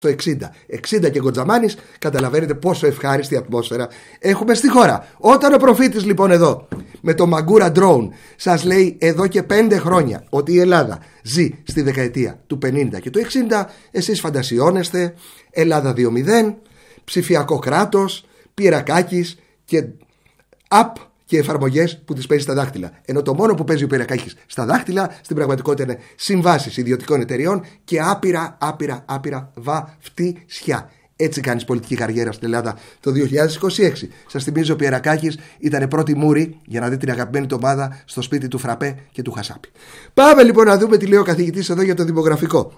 Το 60 και Γκοτζαμάνης, καταλαβαίνετε πόσο ευχάριστη ατμόσφαιρα έχουμε στη χώρα. Όταν ο προφήτης λοιπόν εδώ με το Μαγκούρα Drone σας λέει εδώ και 5 χρόνια ότι η Ελλάδα ζει στη δεκαετία του 50 και του 60, εσείς φαντασιώνεστε Ελλάδα 2.0, ψηφιακό κράτος, Πυρακάκης και app και εφαρμογές που τις παίζει στα δάχτυλα. Ενώ το μόνο που παίζει ο Πυρακάκης στα δάχτυλα στην πραγματικότητα είναι συμβάσεις ιδιωτικών εταιριών και άπειρα βαφτίσια. Έτσι κάνεις πολιτική καριέρα στην Ελλάδα το 2026. Σας θυμίζω ο Πυρακάκης ήταν πρώτη μούρη για να δει την αγαπημένη του ομάδα στο σπίτι του Φραπέ και του Χασάπη. Πάμε λοιπόν να δούμε τι λέει ο καθηγητής εδώ για το δημογραφικό.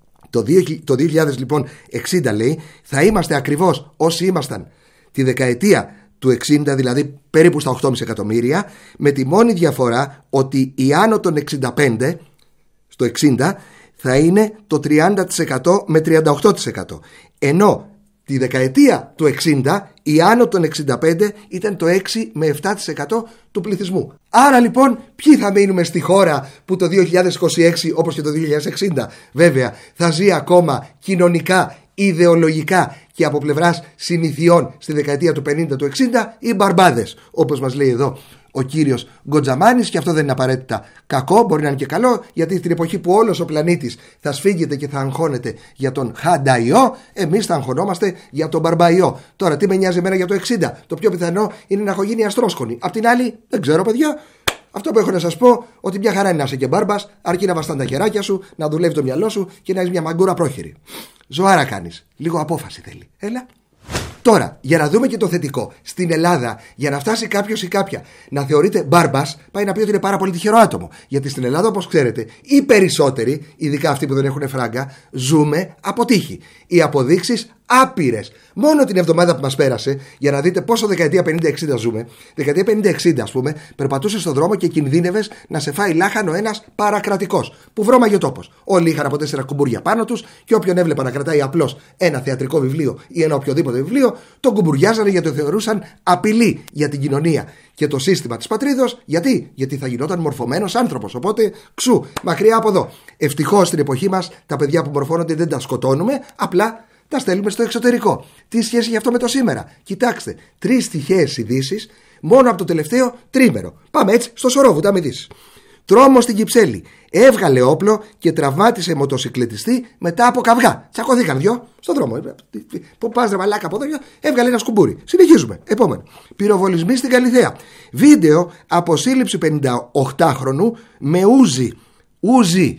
Το 2060 λοιπόν λέει θα είμαστε ακριβώς όσοι ήμασταν τη δεκαετία του 60, δηλαδή περίπου στα 8,5 εκατομμύρια, με τη μόνη διαφορά ότι οι άνω των 65 στο 60 θα είναι το 30% με 38%, ενώ τη δεκαετία του 60 οι άνω των 65 ήταν το 6 με 7% του πληθυσμού. Άρα λοιπόν ποιοι θα μείνουμε στη χώρα που το 2026 όπως και το 2060 βέβαια θα ζει ακόμα κοινωνικά, ιδεολογικά και από πλευράς συνηθιών στη δεκαετία του 50 του 60, οι μπαρμπάδες, όπως μας λέει εδώ ο κύριος Γκοτζαμάνης, και αυτό δεν είναι απαραίτητα κακό, μπορεί να είναι και καλό, γιατί στην εποχή που όλος ο πλανήτης θα σφίγγεται και θα αγχώνεται για τον χανταϊό, εμείς θα αγχωνόμαστε για τον μπαρμπαϊό. Τώρα τι με νοιάζει εμένα για το 60? Το πιο πιθανό είναι να έχω γίνει αστρόσκονη. Απ' την άλλη δεν ξέρω παιδιά. Αυτό που έχω να σας πω, ότι μια χαρά είναι να είσαι και μπάρμπας, αρκεί να βαστάνε τα χεράκια σου, να δουλεύει το μυαλό σου και να είσαι μια μαγκούρα πρόχειρη. Ζωάρα κάνεις. Λίγο απόφαση θέλει. Έλα. Τώρα, για να δούμε και το θετικό. Στην Ελλάδα, για να φτάσει κάποιος ή κάποια να θεωρείται μπάρμπας, πάει να πει ότι είναι πάρα πολύ τυχερό άτομο. Γιατί στην Ελλάδα, όπως ξέρετε, οι περισσότεροι, ειδικά αυτοί που δεν έχουν φράγκα, ζούμε από τύχη. Οι αποδείξεις άπειρες. Μόνο την εβδομάδα που μας πέρασε, για να δείτε πόσο δεκαετία 50-60 ζούμε, δεκαετία 50-60, ας πούμε, περπατούσε στον δρόμο και κινδύνευες να σε φάει λάχανο ένας παρακρατικός, που βρώμαγε ο τόπος. Όλοι είχαν από 4 κουμπούρια πάνω τους και όποιον έβλεπα να κρατάει απλώς ένα θεατρικό βιβλίο ή ένα οποιοδήποτε βιβλίο, τον κουμπουριάζανε γιατί το θεωρούσαν απειλή για την κοινωνία και το σύστημα της πατρίδος. Γιατί θα γινόταν μορφωμένος άνθρωπος. Οπότε ξου, μακριά από εδώ. Ευτυχώς στην εποχή μας τα παιδιά που μορφώνονται δεν τα σκοτώνουμε, απλά τα στέλνουμε στο εξωτερικό. Τι σχέση έχει αυτό με το σήμερα? Κοιτάξτε, 3 τυχαίες ειδήσεις μόνο από το τελευταίο τρίμερο. Πάμε έτσι στο Σορόβουτα με ειδήσεις. Τρόμος στην Κυψέλη. Έβγαλε όπλο και τραυμάτισε μοτοσυκλετιστή μετά από καυγά. Τσακωθήκαν δυο στον δρόμο. Πού πας ρε μαλάκα από εδώ? Έβγαλε ένα σκουμπούρι. Συνεχίζουμε. Επόμενο. Πυροβολισμοί στην Καλιθέα. Βίντεο από σύλληψη 58χρονου με ούζι.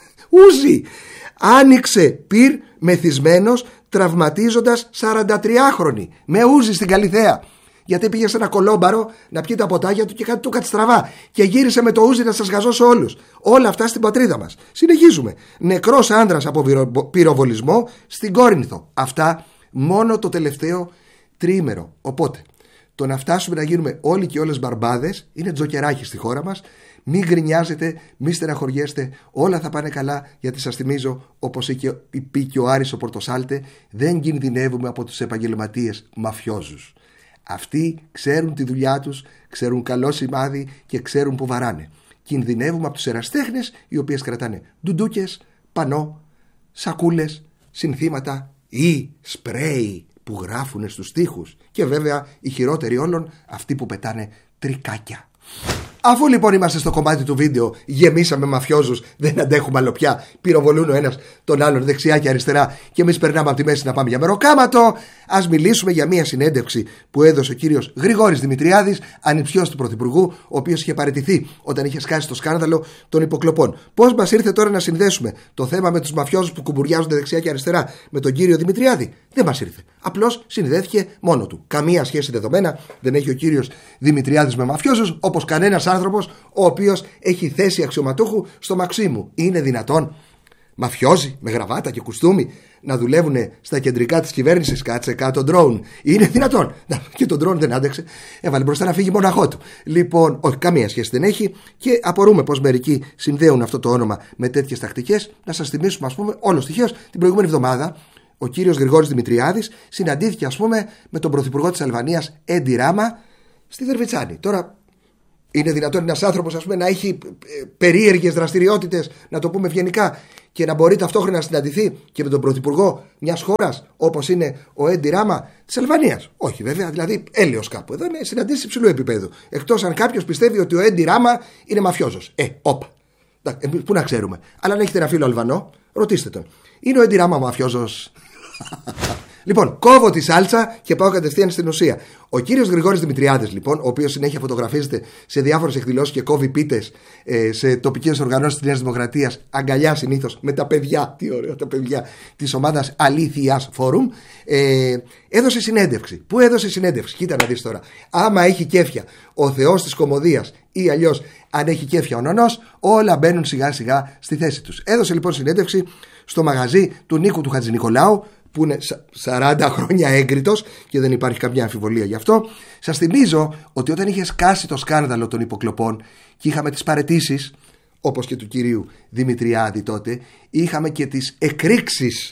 Άνοιξε πυρ μεθυσμένος τραυματίζοντας 43χρονη με ούζι στην Καλιθέα. Γιατί πήγε σε ένα κολόμπαρο να πιει τα ποτάκια του και κάτι του κατστραβά και γύρισε με το ούζι να σας γαζώσω όλους. Όλα αυτά στην πατρίδα μας. Συνεχίζουμε. Νεκρός άνδρας από πυροβολισμό στην Κόρινθο. Αυτά μόνο το τελευταίο τριήμερο. Οπότε το να φτάσουμε να γίνουμε όλοι και όλες μπαρμπάδες είναι τζοκεράκι στη χώρα μας. Μην γκρινιάζετε, μην στεναχωριέστε, όλα θα πάνε καλά, γιατί σας θυμίζω, όπως είπε και ο Άρης ο Πορτοσάλτε, δεν κινδυνεύουμε από τους επαγγελματίες μαφιόζους. Αυτοί ξέρουν τη δουλειά τους, ξέρουν καλό σημάδι και ξέρουν που βαράνε. Κινδυνεύουμε από τους εραστέχνες, οι οποίες κρατάνε ντουντούκες, πανό, σακούλες, συνθήματα ή σπρέι που γράφουν στους τοίχους. Και βέβαια οι χειρότεροι όλων, αυτοί που πετάνε τρικάκια. Αφού λοιπόν είμαστε στο κομμάτι του βίντεο, γεμίσαμε μαφιόζους, δεν αντέχουμε άλλο πια. Πυροβολούν ο ένας τον άλλον δεξιά και αριστερά και εμείς περνάμε από τη μέση να πάμε για μεροκάματο. Ας μιλήσουμε για μια συνέντευξη που έδωσε ο κύριος Γρηγόρης Δημητριάδης, ανιψιός του Πρωθυπουργού, ο οποίος είχε παραιτηθεί όταν είχε σκάσει το σκάνδαλο των υποκλοπών. Πώς μας ήρθε τώρα να συνδέσουμε το θέμα με τους μαφιόζους που κουμπουριάζονται δεξιά και αριστερά με τον κύριο Δημητριάδη? Δεν μας ήρθε. Απλώς συνδέθηκε μόνο του. Καμία σχέση δεδομένα δεν έχει ο κύριος Δημητριάδης με μαφιόζους, όπως κανένας άνθρωπος ο οποίος έχει θέση αξιωματούχου στο Μαξίμου. Είναι δυνατόν μαφιόζοι με γραβάτα και κουστούμι να δουλεύουν στα κεντρικά της κυβέρνησης? Κάτσε κάτω drone. Είναι δυνατόν? Και το drone δεν άντεξε. Έβαλε μπροστά να φύγει μοναχό του. Λοιπόν, όχι, καμία σχέση δεν έχει και απορούμε πως μερικοί συνδέουν αυτό το όνομα με τέτοιες τακτικές. Να σας θυμίσουμε, ας πούμε, όλος τυχαίως την προηγούμενη εβδομάδα ο κύριος Γρηγόρης Δημητριάδης συναντήθηκε, ας πούμε, με τον πρωθυπουργό της Αλβανίας Έντι Ράμα στη Δερβιτσάνη. Τώρα, Είναι δυνατόν ένας άνθρωπος, ας πούμε, να έχει περίεργες δραστηριότητες, να το πούμε ευγενικά, και να μπορεί ταυτόχρονα να συναντηθεί και με τον πρωθυπουργό μιας χώρας όπως είναι ο Έντι Ράμα της Αλβανίας? Όχι, βέβαια, δηλαδή έλεος κάπου. Εδώ είναι συναντήσεις υψηλού επίπεδου. Εκτός αν κάποιος πιστεύει ότι ο Έντι Ράμα είναι μαφιόζος. Όπα. Πού να ξέρουμε. Αλλά αν έχετε ένα φίλο Αλβανό, ρωτήστε τον. Είναι ο Έντι Ράμα μαφιόζος? Λοιπόν, κόβω τη σάλτσα και πάω κατευθείαν στην ουσία. Ο κύριος Γρηγόρης Δημητριάδης, λοιπόν, ο οποίος συνέχεια φωτογραφίζεται σε διάφορες εκδηλώσεις και κόβει πίτες σε τοπικές οργανώσεις της Νέας Δημοκρατίας, αγκαλιά συνήθως με τα παιδιά, τι ωραία τα παιδιά, της ομάδας Αλήθειας Φόρουμ, έδωσε συνέντευξη. Πού έδωσε συνέντευξη? Κοίτα να δεις τώρα. Άμα έχει κέφια ο Θεός της κωμωδίας, ή αλλιώς αν έχει κέφια ο νονός, όλα μπαίνουν σιγά σιγά στη θέση τους. Έδωσε λοιπόν συνέντευξη στο μαγαζί του Νίκου του Χατζηνικολάου, που είναι 40 χρόνια έγκριτος και δεν υπάρχει καμιά αμφιβολία γι' αυτό. Σας θυμίζω ότι όταν είχε σκάσει το σκάνδαλο των υποκλοπών και είχαμε τις παραιτήσεις, όπως και του κυρίου Δημητριάδη τότε, είχαμε και τις εκρήξεις,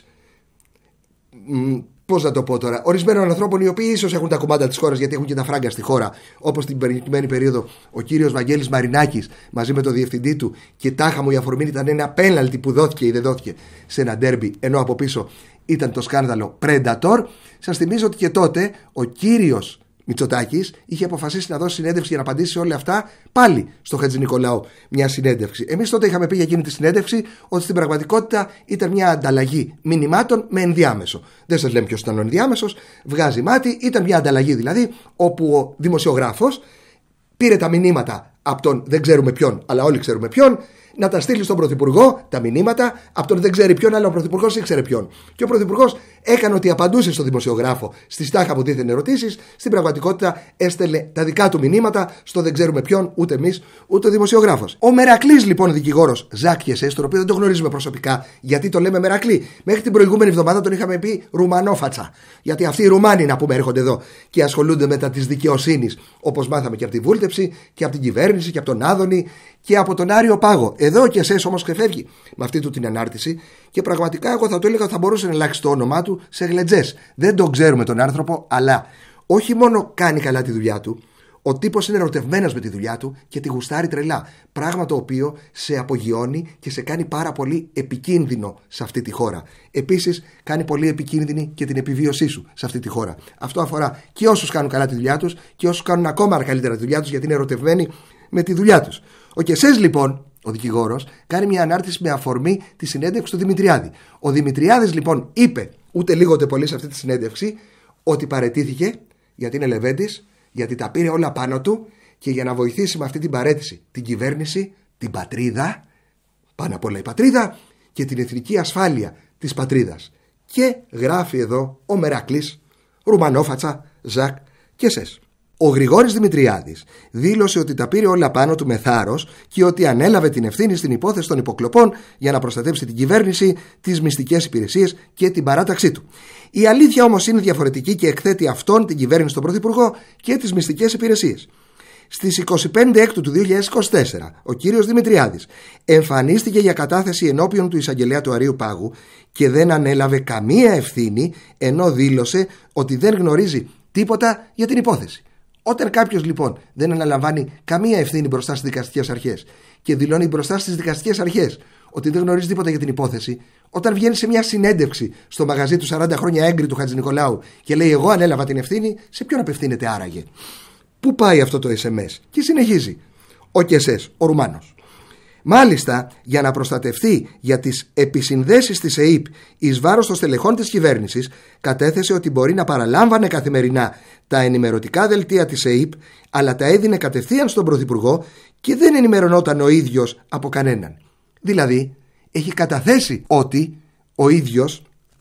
πώς να το πω τώρα, ορισμένων ανθρώπων οι οποίοι ίσως έχουν τα κουμάντα της χώρας, γιατί έχουν και τα φράγκα στη χώρα, όπως την περικειμένη περίοδο ο κύριος Βαγγέλης Μαρινάκης μαζί με τον διευθυντή του, και τάχα μου η αφορμή ήταν ένα πέναλτι που δόθηκε ή δεν δόθηκε σε ένα ντέρμπι, ενώ από πίσω ήταν το σκάνδαλο Predator. Σας θυμίζω ότι και τότε ο κύριος Μητσοτάκης είχε αποφασίσει να δώσει συνέντευξη για να απαντήσει σε όλα αυτά, πάλι στο Χατζηνικολάου μια συνέντευξη. Εμείς τότε είχαμε πει για εκείνη τη συνέντευξη ότι στην πραγματικότητα ήταν μια ανταλλαγή μηνυμάτων με ενδιάμεσο. Δεν σας λέμε ποιος ήταν ο ενδιάμεσος, βγάζει μάτι, ήταν μια ανταλλαγή δηλαδή, όπου ο δημοσιογράφος πήρε τα μηνύματα από τον δεν ξέρουμε ποιον, αλλά όλοι ξέρουμε ποιον, να τα στείλει στον Πρωθυπουργό τα μηνύματα από τον δεν ξέρει ποιον, αλλά ο Πρωθυπουργός ήξερε ποιον. Και ο Πρωθυπουργός έκανε ότι απαντούσε στον δημοσιογράφο στις τάχα που τίθενε ερωτήσεις. Στην πραγματικότητα έστελνε τα δικά του μηνύματα στο δεν ξέρουμε ποιον, ούτε εμείς ούτε ο δημοσιογράφος. Ο Μερακλής, λοιπόν, δικηγόρος Ζακ Κεσές, τον οποίο δεν τον γνωρίζουμε προσωπικά, γιατί το λέμε Μερακλή. Μέχρι την προηγούμενη εβδομάδα τον είχαμε πει Ρουμανόφατσα. Γιατί αυτοί οι Ρουμάνοι, να πούμε, έρχονται εδώ και ασχολούνται με τα της δικαιοσύνης, όπως μάθαμε και από τη βούλτεψη και από την κυβέρνηση και από τον Άδωνη και από τον Άριο Πάγο. Εδώ ο Κεσές όμως ξεφεύγει με αυτή του την ανάρτηση και πραγματικά εγώ θα το έλεγα θα μπορούσε να αλλάξει το όνομά του σε Γλετζές. Δεν τον ξέρουμε τον άνθρωπο, αλλά όχι μόνο κάνει καλά τη δουλειά του, ο τύπος είναι ερωτευμένος με τη δουλειά του και τη γουστάρει τρελά. Πράγμα το οποίο σε απογειώνει και σε κάνει πάρα πολύ επικίνδυνο σε αυτή τη χώρα. Επίσης, κάνει πολύ επικίνδυνη και την επιβίωσή σου σε αυτή τη χώρα. Αυτό αφορά και όσους κάνουν καλά τη δουλειά τους και όσους κάνουν ακόμα καλύτερα τη δουλειά τους, γιατί είναι ερωτευμένοι με τη δουλειά τους. Ο Κεσές, λοιπόν, ο δικηγόρος, κάνει μια ανάρτηση με αφορμή τη συνέντευξη του Δημητριάδη. Ο Δημητριάδης, λοιπόν, είπε ούτε λίγο ούτε πολύ σε αυτή τη συνέντευξη ότι παραιτήθηκε γιατί είναι λεβέντης, γιατί τα πήρε όλα πάνω του και για να βοηθήσει με αυτή την παραίτηση την κυβέρνηση, την πατρίδα, πάνω απ' όλα η πατρίδα και την εθνική ασφάλεια της πατρίδας. Και γράφει εδώ ο Μερακλής, Ρουμανόφατσα, Ζακ Κεσές. Ο Γρηγόρης Δημητριάδης δήλωσε ότι τα πήρε όλα πάνω του με θάρρος και ότι ανέλαβε την ευθύνη στην υπόθεση των υποκλοπών για να προστατεύσει την κυβέρνηση, τις μυστικές υπηρεσίες και την παράταξή του. Η αλήθεια όμως είναι διαφορετική και εκθέτει αυτόν, την κυβέρνηση, τον Πρωθυπουργό και τις μυστικές υπηρεσίες. Στις 25 Έκτου του 2024 ο κύριος Δημητριάδης εμφανίστηκε για κατάθεση ενώπιον του εισαγγελέα του Αρείου Πάγου και δεν ανέλαβε καμία ευθύνη, ενώ δήλωσε ότι δεν γνωρίζει τίποτα για την υπόθεση. Όταν κάποιος, λοιπόν, δεν αναλαμβάνει καμία ευθύνη μπροστά στις δικαστικές αρχές και δηλώνει μπροστά στις δικαστικές αρχές ότι δεν γνωρίζει τίποτα για την υπόθεση, όταν βγαίνει σε μια συνέντευξη στο μαγαζί του 40 χρόνια έγκριτου Χατζηνικολάου και λέει εγώ ανέλαβα την ευθύνη, σε ποιον απευθύνεται άραγε? Πού πάει αυτό το SMS? Και συνεχίζει ο Κεσές, ο Ρουμάνος. Μάλιστα, για να προστατευτεί για τις επισυνδέσεις της ΕΥΠ εις βάρος των στελεχών της κυβέρνησης, κατέθεσε ότι μπορεί να παραλάμβανε καθημερινά τα ενημερωτικά δελτία της ΕΥΠ, αλλά τα έδινε κατευθείαν στον Πρωθυπουργό και δεν ενημερωνόταν ο ίδιος από κανέναν. Δηλαδή, έχει καταθέσει ότι ο ίδιος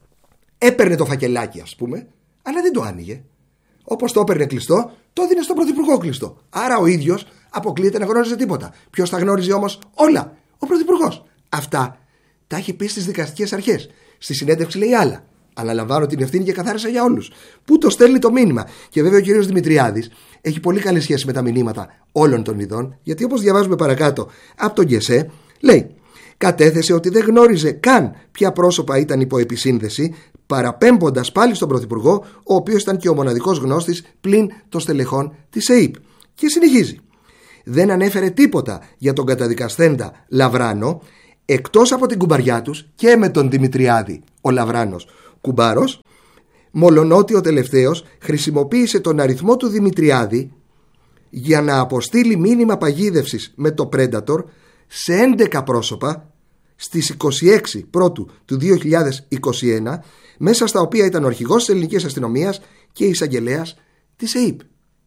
έπαιρνε το φακελάκι, ας πούμε, αλλά δεν το άνοιγε. Όπως το έπαιρνε κλειστό, το έδινε στον Πρωθυπουργό κλειστό. Άρα ο ίδιος αποκλείεται να γνώριζε τίποτα. Ποιος θα γνώριζε όμως όλα? Ο Πρωθυπουργός. Αυτά τα έχει πει στις δικαστικές αρχές. Στη συνέντευξη λέει άλλα. Αναλαμβάνω την ευθύνη και καθάρισα για όλους. Πού το στέλνει το μήνυμα? Και βέβαια ο κύριος Δημητριάδης έχει πολύ καλή σχέση με τα μηνύματα όλων των ειδών, γιατί όπως διαβάζουμε παρακάτω από τον Κεσέ, λέει: κατέθεσε ότι δεν γνώριζε καν ποια πρόσωπα ήταν υπό επισύνδεση, παραπέμποντας πάλι στον Πρωθυπουργό, ο οποίος ήταν και ο μοναδικός γνώστης πλην των στελεχών της ΕΥΠ. Και συνεχίζει: δεν ανέφερε τίποτα για τον καταδικασθέντα Λαβράνο, εκτός από την κουμπαριά τους και με τον Δημητριάδη ο Λαβράνος κουμπάρος, μολονότι ο τελευταίος χρησιμοποίησε τον αριθμό του Δημητριάδη για να αποστείλει μήνυμα παγίδευσης με το Predator σε 11 πρόσωπα στις 26 Πρώτου του 2021, μέσα στα οποία ήταν ο αρχηγός της ελληνικής αστυνομίας και εισαγγελέας της ΕΥΠ.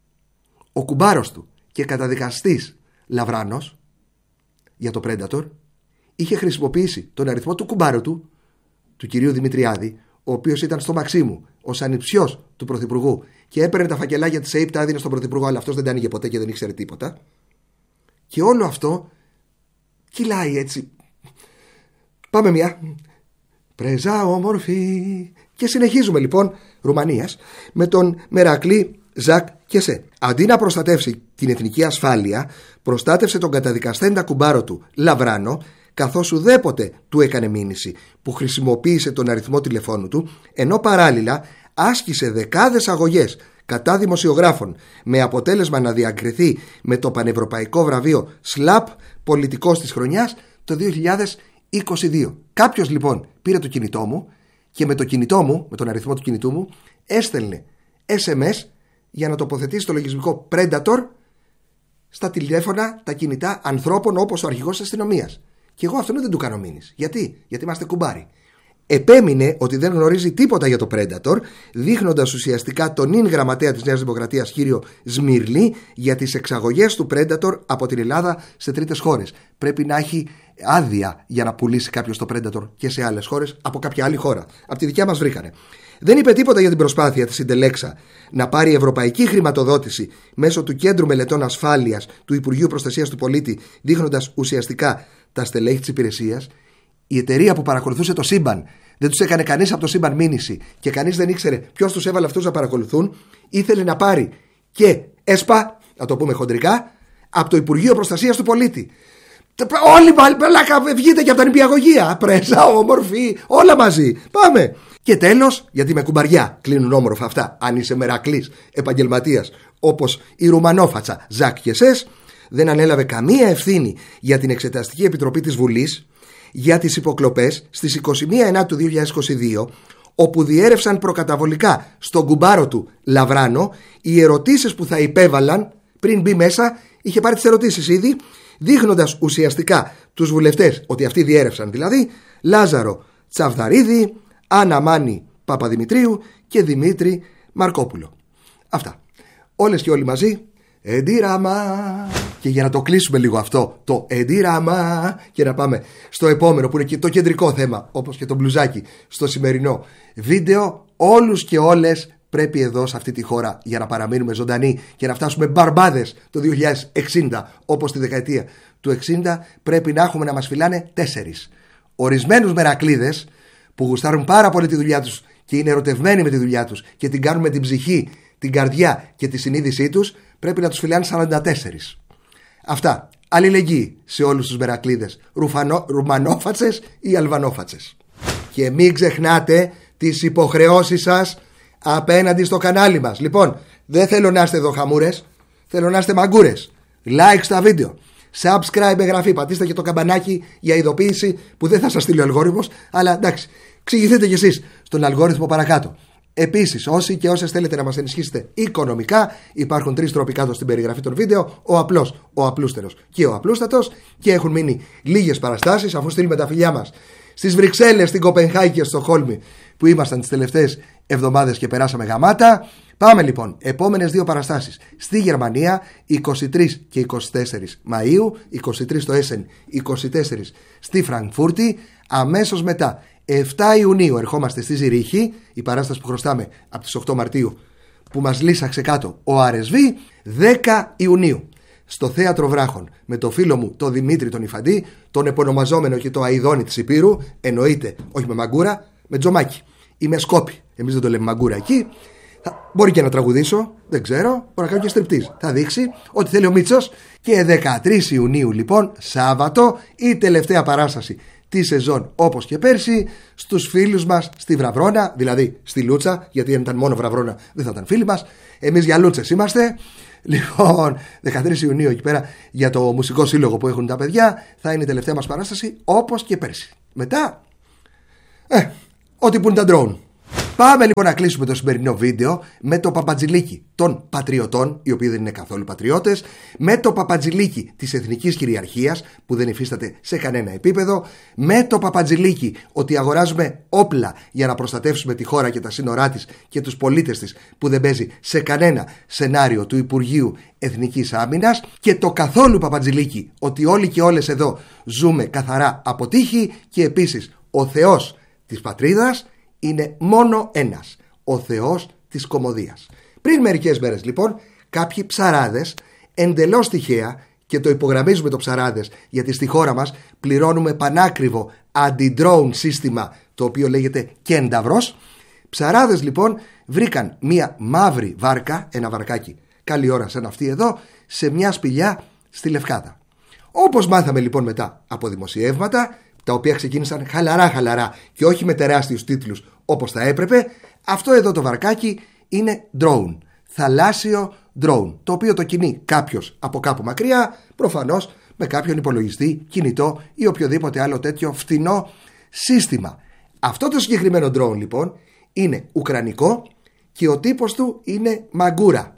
Ο κουμπάρος του και καταδικαστής Λαβράνος για το Predator είχε χρησιμοποιήσει τον αριθμό του κουμπάρου του, του κυρίου Δημητριάδη, ο οποίος ήταν στο Μαξίμου ως ανιψιός του Πρωθυπουργού και έπαιρνε τα φακελάκια της ΕΥΠ, τα έδινε στον Πρωθυπουργό, αλλά αυτός δεν τα άνοιγε ποτέ και δεν ήξερε τίποτα. Και όλο αυτό κυλάει έτσι. Πάμε μια πρέζα όμορφη. Και συνεχίζουμε λοιπόν Ρουμανίας με τον Μερακλή Ζακ Κεσέ. Αντί να προστατεύσει την εθνική ασφάλεια, προστάτευσε τον καταδικασθέντα κουμπάρο του Λαβράνο, καθώς ουδέποτε του έκανε μήνυση, που χρησιμοποίησε τον αριθμό τηλεφώνου του, ενώ παράλληλα άσκησε δεκάδες αγωγές κατά δημοσιογράφων, με αποτέλεσμα να διακριθεί με το πανευρωπαϊκό βραβείο ΣΛΑΠ πολιτικός της χρονιάς το 2022. Κάποιος λοιπόν πήρε το κινητό μου και με το κινητό μου, με τον αριθμό του κινητού μου, έστελνε SMS για να τοποθετήσει το λογισμικό Predator στα τηλέφωνα, τα κινητά ανθρώπων όπως ο αρχηγός της αστυνομίας. Και εγώ αυτόν δεν του κάνω μήνυση. Γιατί είμαστε κουμπάροι. Επέμεινε ότι δεν γνωρίζει τίποτα για το Predator, δείχνοντας ουσιαστικά τον ίν γραμματέα της Νέας Δημοκρατίας κύριο Σμύρλη για τις εξαγωγές του Predator από την Ελλάδα σε τρίτες χώρες. Πρέπει να έχει άδεια για να πουλήσει κάποιος το Predator και σε άλλες χώρες από κάποια άλλη χώρα. Από τη δικιά μας βρήκανε. Δεν είπε τίποτα για την προσπάθεια της Συντελέξα να πάρει ευρωπαϊκή χρηματοδότηση μέσω του Κέντρου Μελετών Ασφάλειας του Υπουργείου Προστασίας του Πολίτη, δείχνοντας ουσιαστικά τα στελέχη της υπηρεσίας. Η εταιρεία που παρακολουθούσε το σύμπαν, δεν τους έκανε κανείς από το σύμπαν μήνυση και κανείς δεν ήξερε ποιος τους έβαλε αυτούς να παρακολουθούν, ήθελε να πάρει και ΕΣΠΑ, να το πούμε χοντρικά, από το Υπουργείο Προστασίας του Πολίτη. Όλοι βγείτε και από τα νηπιαγωγεία. Πρέζα, όμορφη, όλα μαζί. Πάμε. Και τέλος, γιατί με κουμπαριά κλείνουν όμορφα αυτά, αν είσαι μερακλής επαγγελματίας όπως η Ρουμανόφατσα Ζακ Κεσές, δεν ανέλαβε καμία ευθύνη για την Εξεταστική Επιτροπή της Βουλής για τις υποκλοπές στις 21 Ενάτου 2022, όπου διέρευσαν προκαταβολικά στον κουμπάρο του Λαβράνο οι ερωτήσεις που θα υπέβαλαν πριν μπει μέσα. Είχε πάρει τις ερωτήσεις ήδη, δείχνοντας ουσιαστικά τους βουλευτές ότι αυτοί διέρευσαν, δηλαδή Λάζαρο Τσαβδαρίδη, Άννα Μάνη Παπαδημητρίου και Δημήτρη Μαρκόπουλο. Αυτά. Όλες και όλοι μαζί. Εντύραμα. Και για να το κλείσουμε λίγο αυτό το εντύραμα και να πάμε στο επόμενο που είναι και το κεντρικό θέμα, όπως και το μπλουζάκι στο σημερινό βίντεο, όλους και όλες πρέπει εδώ σε αυτή τη χώρα, για να παραμείνουμε ζωντανοί και να φτάσουμε μπαρμπάδες το 2060 όπως τη δεκαετία του 60, πρέπει να έχουμε να μας φυλάνε 4 ορισμένους μερακλίδες που γουστάρουν πάρα πολύ τη δουλειά τους και είναι ερωτευμένοι με τη δουλειά τους και την κάνουν με την ψυχή, την καρδιά και τη συνείδησή τους. Πρέπει να τους φυλάνε 44. Αυτά. Αλληλεγγύη σε όλους τους μερακλίδες, Ρουμανόφατσες ή Αλβανόφατσες. Και μην ξεχνάτε τις υποχρεώσεις σας απέναντι στο κανάλι μας. Λοιπόν, δεν θέλω να είστε εδώ χαμούρες, θέλω να είστε μαγκούρες. Like στα βίντεο, subscribe, εγγραφή, πατήστε και το καμπανάκι για ειδοποίηση που δεν θα σας στείλει ο αλγόριθμος, αλλά εντάξει, εξηγηθείτε κι εσείς στον αλγόριθμο παρακάτω. Επίσης, όσοι και όσες θέλετε να μας ενισχύσετε οικονομικά, υπάρχουν 3 τρόποι κάτω στην περιγραφή των βίντεο: ο απλός, ο απλούστερος και ο απλούστατος. Και έχουν μείνει λίγες παραστάσεις, αφού στείλουμε τα φιλιά μας στις Βρυξέλλες, στην Κοπενχάγη και στο Στοκχόλμη, που ήμασταν τις τελευταίες εβδομάδες και περάσαμε γαμάτα. Πάμε λοιπόν, επόμενες 2 παραστάσεις στη Γερμανία, 23 και 24 Μαΐου, 23 στο Έσεν, 24 στη Φραγκφούρτη. Αμέσως μετά, 7 Ιουνίου ερχόμαστε στη Ζηρίχη, η παράσταση που χρωστάμε από τις 8 Μαρτίου που μας λύσαξε κάτω ο RSV. 10 Ιουνίου στο Θέατρο Βράχων με το φίλο μου τον Δημήτρη τον Ιφαντή, τον επωνομαζόμενο και το Αηδόνι της Υπήρου, εννοείται όχι με μαγκούρα, με τζομάκι ή με σκόπι, εμείς δεν το λέμε μαγκούρα εκεί. Μπορεί και να τραγουδήσω, δεν ξέρω, μπορεί να κάνω και στριπτίζ, θα δείξει ό,τι θέλει ο Μίτσος. Και 13 Ιουνίου λοιπόν, Σάββατο, η τελευταία παράσταση τη σεζόν όπως και πέρσι, στους φίλους μας στη Βραβρώνα, δηλαδή στη Λούτσα, γιατί αν ήταν μόνο Βραβρώνα δεν θα ήταν φίλοι μας, εμείς για Λούτσες είμαστε, Λοιπόν, 13 Ιουνίου εκεί πέρα για το μουσικό σύλλογο που έχουν τα παιδιά. Θα είναι η τελευταία μας παράσταση, όπως και πέρσι. Μετά, ό,τι που είναι τα drone. Πάμε λοιπόν να κλείσουμε το σημερινό βίντεο με το παπατζηλίκι των πατριωτών, οι οποίοι δεν είναι καθόλου πατριώτες, με το παπατζηλίκι της εθνικής κυριαρχίας που δεν υφίσταται σε κανένα επίπεδο, με το παπατζηλίκι ότι αγοράζουμε όπλα για να προστατεύσουμε τη χώρα και τα σύνορά της και τους πολίτες της που δεν παίζει σε κανένα σενάριο του Υπουργείου Εθνικής Άμυνας, και το καθόλου παπατζηλίκι ότι όλοι και όλες εδώ ζούμε καθαρά από τύχη, και επίσης ο Θεός της πατρίδας είναι μόνο ένας, ο Θεός της κωμωδίας. Πριν μερικές μέρες λοιπόν κάποιοι ψαράδες εντελώς τυχαία, και το υπογραμμίζουμε το ψαράδες γιατί στη χώρα μας πληρώνουμε πανάκριβο αντι-drone σύστημα το οποίο λέγεται Κένταυρος, ψαράδες λοιπόν βρήκαν μία μαύρη βάρκα, ένα βαρκάκι καλή ώρα σαν αυτή εδώ, σε μια σπηλιά στη Λευκάδα. Όπως μάθαμε λοιπόν μετά από δημοσιεύματα, τα οποία ξεκίνησαν χαλαρά και όχι με τεράστιους τίτλους όπως θα έπρεπε, αυτό εδώ το βαρκάκι είναι drone, θαλάσσιο drone, το οποίο το κινεί κάποιος από κάπου μακριά, προφανώς με κάποιον υπολογιστή, κινητό ή οποιοδήποτε άλλο τέτοιο φτηνό σύστημα. Αυτό το συγκεκριμένο drone λοιπόν είναι ουκρανικό και ο τύπος του είναι Μαγκούρα.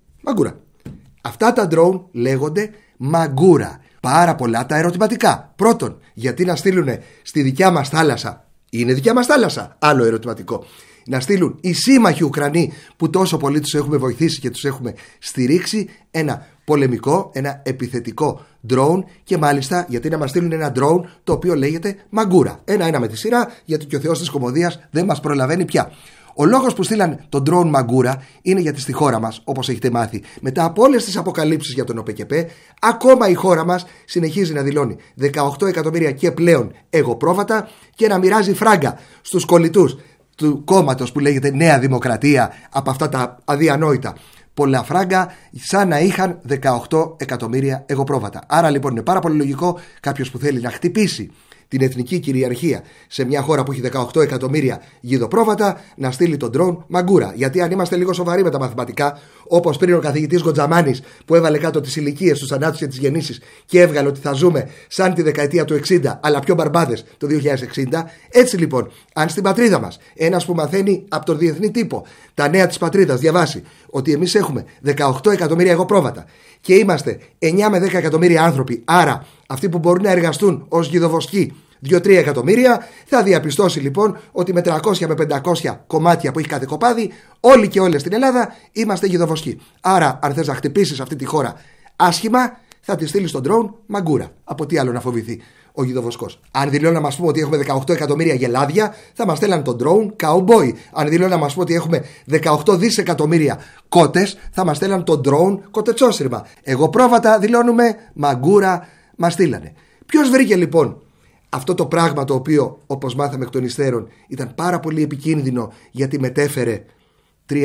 Αυτά τα drone λέγονται Μαγκούρα. Πάρα πολλά τα ερωτηματικά. Πρώτον, γιατί να στείλουν στη δικιά μας θάλασσα, είναι δικιά μας θάλασσα, άλλο ερωτηματικό, να στείλουν οι σύμμαχοι Ουκρανοί που τόσο πολύ τους έχουμε βοηθήσει και τους έχουμε στηρίξει ένα πολεμικό, ένα επιθετικό drone, και μάλιστα γιατί να μας στείλουν ένα drone το οποίο λέγεται Μαγκούρα. Ένα με τη σειρά, γιατί και ο Θεός της κωμωδίας δεν μας προλαβαίνει πια. Ο λόγος που στείλαν τον drone Μαγκούρα είναι γιατί στη χώρα μας, όπως έχετε μάθει, μετά από όλες τις αποκαλύψεις για τον ΟΠΕΚΕΠΕ, ακόμα η χώρα μας συνεχίζει να δηλώνει 18 εκατομμύρια και πλέον εγωπρόβατα και να μοιράζει φράγκα στους κολλητούς του κόμματος που λέγεται Νέα Δημοκρατία από αυτά τα αδιανόητα πολλά φράγκα, σαν να είχαν 18 εκατομμύρια εγωπρόβατα. Άρα λοιπόν είναι πάρα πολύ λογικό κάποιος που θέλει να χτυπήσει την εθνική κυριαρχία σε μια χώρα που έχει 18 εκατομμύρια γιδοπρόβατα να στείλει τον drone Μαγκούρα. Γιατί αν είμαστε λίγο σοβαροί με τα μαθηματικά, όπως πριν ο καθηγητής Γοντζαμάνης που έβαλε κάτω τις ηλικίες, τους θανάτους και τις γεννήσεις και έβγαλε ότι θα ζούμε σαν τη δεκαετία του 60 αλλά πιο μπαρμπάδες το 2060, έτσι λοιπόν αν στην πατρίδα μας ένας που μαθαίνει από τον διεθνή τύπο τα νέα της πατρίδας διαβάσει ότι εμείς έχουμε 18 εκατομμύρια εγωπρόβατα και είμαστε 9 με 10 εκατομμύρια άνθρωποι, άρα αυτοί που μπορούν να εργαστούν ως γιδοβοσκοί 2-3 εκατομμύρια, θα διαπιστώσει λοιπόν ότι με 300 με 500 κομμάτια που έχει κάθε κοπάδι, όλοι και όλες στην Ελλάδα είμαστε γιδοβοσκοί. Άρα, αν θες να χτυπήσεις αυτή τη χώρα άσχημα, θα τη στείλεις στον drone Μαγκούρα. Από τι άλλο να φοβηθεί ο γιδοβοσκός. Αν δηλώνουν να μας πούμε ότι έχουμε 18 εκατομμύρια γελάδια, θα μας στέλναν τον drone cowboy. Αν δηλώνουν να μας πούμε ότι έχουμε 18 δισεκατομμύρια κότες, θα μας στέλναν τον drone κοτετσόσυρμα. Εγώ πρόβατα δηλώνουμε Μαγκούρα, μας στείλανε. Ποιος βρήκε λοιπόν αυτό το πράγμα το οποίο, όπως μάθαμε εκ των υστέρων, ήταν πάρα πολύ επικίνδυνο γιατί μετέφερε 300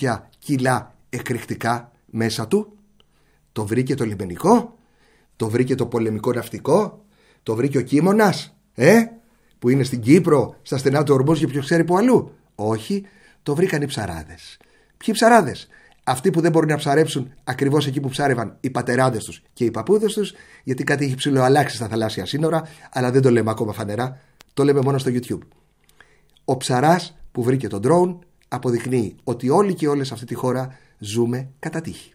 κιλά εκρηκτικά μέσα του? Το βρήκε το λιμενικό? Το βρήκε το πολεμικό ναυτικό? Το βρήκε ο Κίμωνας? Που είναι στην Κύπρο, στα στενά του Ορμούς και ποιος ξέρει που αλλού? Όχι, το βρήκαν οι ψαράδες. Ποιοι ψαράδες? Αυτοί που δεν μπορούν να ψαρέψουν ακριβώς εκεί που ψάρευαν οι πατεράδες τους και οι παππούδες τους, γιατί κάτι έχει ψιλοαλλάξει στα θαλάσσια σύνορα, αλλά δεν το λέμε ακόμα φανερά, το λέμε μόνο στο YouTube. Ο ψαράς που βρήκε τον drone αποδεικνύει ότι όλοι και όλες σε αυτή τη χώρα ζούμε κατά τύχη.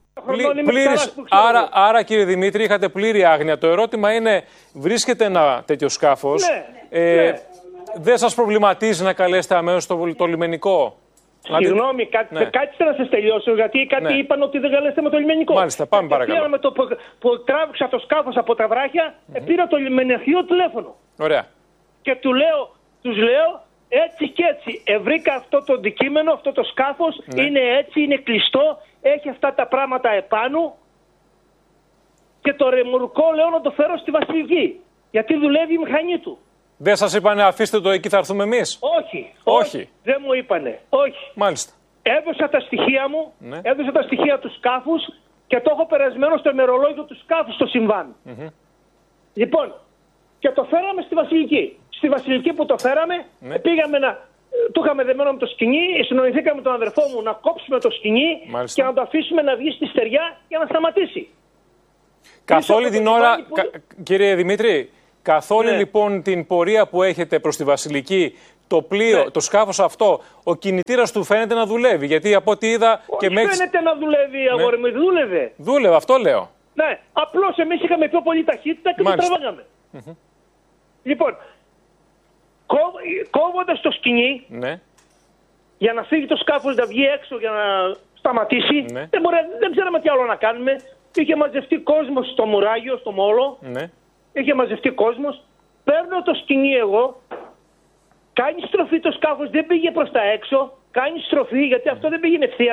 Άρα κύριε Δημήτρη, είχατε πλήρη άγνοια. Το ερώτημα είναι, βρίσκεται ένα τέτοιο σκάφος, δεν σας προβληματίζει να καλέσετε αμέσως το λιμενικό? Συγγνώμη, κάτσε να σας τελειώσω, γιατί κάτι είπαν ότι δεν καλέσετε με το λιμενικό. Μάλιστα, πάμε παρακαλώ. Με το που τράβηξα το σκάφος από τα βράχια, πήρα το λιμενικό τηλέφωνο. Ωραία. Και τους λέω έτσι και έτσι. Βρήκα αυτό το αντικείμενο, αυτό το σκάφος, είναι έτσι, είναι κλειστό, έχει αυτά τα πράγματα επάνω. Και το ρεμουρκό λέω να το φέρω στη Βασιλική, γιατί δουλεύει η μηχανή του. Δεν σας είπανε αφήστε το εκεί, θα έρθουμε εμείς? Όχι. Δεν μου είπανε. Όχι. Μάλιστα. Έδωσα τα στοιχεία μου, έδωσα τα στοιχεία του σκάφους και το έχω περασμένο στο ημερολόγιο του σκάφους στο συμβάν. Λοιπόν, και το φέραμε στη Βασιλική. Στη Βασιλική που το φέραμε, πήγαμε Του είχαμε δεμένο με το σκοινί, συνοηθήκαμε με τον αδερφό μου να κόψουμε το σκοινί. Μάλιστα. Και να το αφήσουμε να βγει στη στεριά για να σταματήσει. Καθ' όλη την ώρα, κύριε Δημήτρη, καθ' όλη λοιπόν την πορεία που έχετε προς τη Βασιλική, το πλοίο, το σκάφος αυτό, ο κινητήρας του φαίνεται να δουλεύει. Γιατί από ό,τι είδα. Όχι, φαίνεται να δουλεύει, αγόρι μου, δούλευε. Δούλευε, αυτό λέω. Ναι, απλώς εμείς είχαμε πιο πολύ ταχύτητα και το τραβάγαμε. Λοιπόν, κόβοντας το σκοινί, για να φύγει το σκάφος να βγει έξω για να σταματήσει, δεν ξέραμε τι άλλο να κάνουμε. Είχε μαζευτεί κόσμος στο μουράγιο, στο μόλο. Είχε μαζευτεί κόσμος. Παίρνω το σκοινί εγώ. Κάνει στροφή το σκάφος, δεν πήγε προς τα έξω. Κάνει στροφή, γιατί αυτό δεν πήγαινε ευθεία,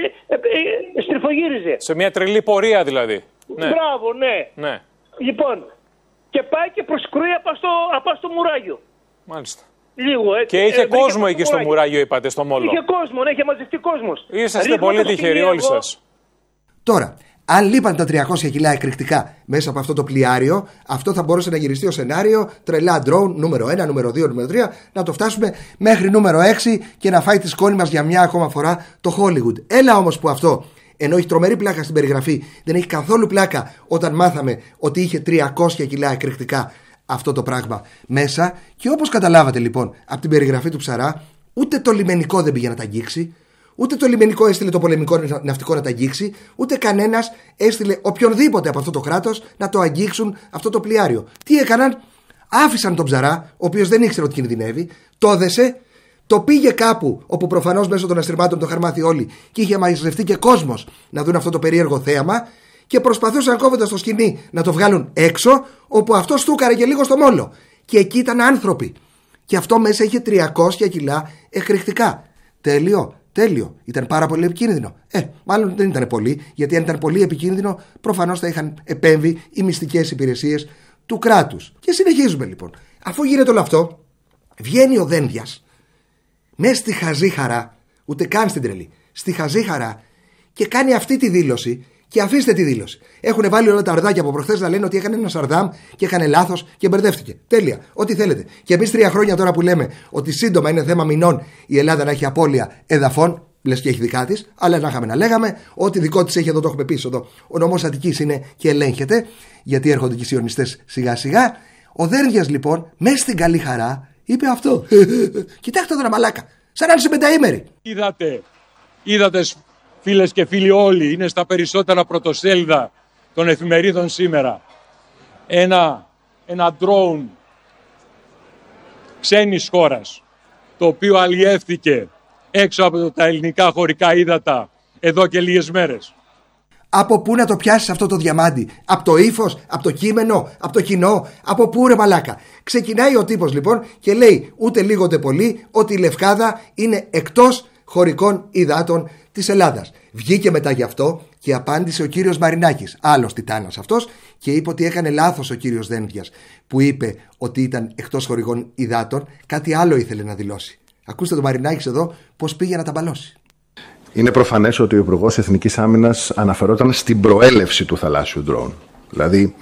στριφογύριζε. Σε μια τρελή πορεία δηλαδή. Μπράβο, ναι. Λοιπόν, και πάει και προσκρούει απ' στο μουράγιο. Μάλιστα. Λίγο, έτσι. Και είχε κόσμο εκεί στο μουράγιο, είπατε, στο μόλο. Είχε κόσμο, είχε μαζευτεί κόσμος. Είσαστε πολύ τυχεροί όλοι σας. Τώρα, αν λείπαν τα 300 κιλά εκρηκτικά μέσα από αυτό το πλοιάριο, αυτό θα μπορούσε να γυριστεί ως σενάριο τρελά drone νούμερο 1, νούμερο 2, νούμερο 3, να το φτάσουμε μέχρι νούμερο 6 και να φάει τη σκόνη μας για μια ακόμα φορά το Hollywood. Έλα όμως που αυτό, ενώ έχει τρομερή πλάκα στην περιγραφή, δεν έχει καθόλου πλάκα όταν μάθαμε ότι είχε 300 κιλά εκρηκτικά αυτό το πράγμα μέσα. Και όπως καταλάβατε λοιπόν από την περιγραφή του Ψαρά, ούτε το λιμενικό δεν πήγε να τα αγγίξει. Ούτε το λιμενικό έστειλε το πολεμικό ναυτικό να τα αγγίξει, ούτε κανένας έστειλε οποιονδήποτε από αυτό το κράτος να το αγγίξουν αυτό το πλοιάριο. Τι έκαναν? Άφησαν τον Ψαρά, ο οποίος δεν ήξερε ότι κινδυνεύει, το δέσε, το πήγε κάπου όπου προφανώς μέσω των αστριμάτων το είχαν μάθει όλοι και είχε μαζευτεί και κόσμος να δουν αυτό το περίεργο θέαμα και προσπαθούσαν κόβοντας το σκοινί να το βγάλουν έξω, όπου αυτό στούκαρε και λίγο στο μόλο. Και εκεί ήταν άνθρωποι. Και αυτό μέσα είχε 300 κιλά εκρηκτικά. Τέλειο. Ήταν πάρα πολύ επικίνδυνο. Μάλλον δεν ήταν πολύ, γιατί αν ήταν πολύ επικίνδυνο, προφανώς θα είχαν επέμβει οι μυστικές υπηρεσίες του κράτους. Και συνεχίζουμε λοιπόν. Αφού γίνεται όλο αυτό, βγαίνει ο Δένδιας μέσα στη χαζή χαρά, ούτε καν στην τρελή, στη χαζή χαρά, και κάνει αυτή τη δήλωση. Και αφήστε τη δήλωση. Έχουν βάλει όλα τα αρδάκια από προχθές να λένε ότι έκανε ένα Σαρδάμ και έκανε λάθος και μπερδεύτηκε. Τέλεια. Ό,τι θέλετε. Και εμείς 3 χρόνια τώρα που λέμε ότι σύντομα είναι θέμα μηνών η Ελλάδα να έχει απώλεια εδαφών, λες και έχει δικά της, αλλά να είχαμε να λέγαμε ότι δικό της έχει, εδώ το έχουμε πίσω. Εδώ. Ο νομός Αττικής είναι και ελέγχεται, γιατί έρχονται και οι σιωνιστές σιγά σιγά. Ο Δένδιας λοιπόν, μέσα στην καλή χαρά, είπε αυτό. Κοιτάξτε τώρα μαλάκα. Σαν να είναι σε πενταήμερη. Είδατε. Φίλες και φίλοι όλοι, είναι στα περισσότερα πρωτοσέλιδα των εφημερίδων σήμερα. Ένα drone ξένης χώρας, το οποίο αλλιεύθηκε έξω από τα ελληνικά χωρικά ύδατα εδώ και λίγες μέρες. Από πού να το πιάσεις αυτό το διαμάντι? Από το ύφος, από το κείμενο, από το κοινό? Από πού ρε μαλάκα? Ξεκινάει ο τύπος λοιπόν και λέει ούτε λίγο ούτε πολύ ότι η Λευκάδα είναι εκτός χωρικών υδάτων της Ελλάδας. Βγήκε μετά γι' αυτό και απάντησε ο κύριος Μαρινάκης, άλλος τιτάνας αυτός, και είπε ότι έκανε λάθος ο κύριος Δένδιας που είπε ότι ήταν εκτός χωρικών υδάτων. Κάτι άλλο ήθελε να δηλώσει. Ακούστε τον Μαρινάκης εδώ πώς πήγε να τα μπαλώσει. Είναι προφανές ότι ο Υπουργός Εθνικής Άμυνας αναφερόταν στην προέλευση του θαλάσσιου ντρόουν. Δηλαδή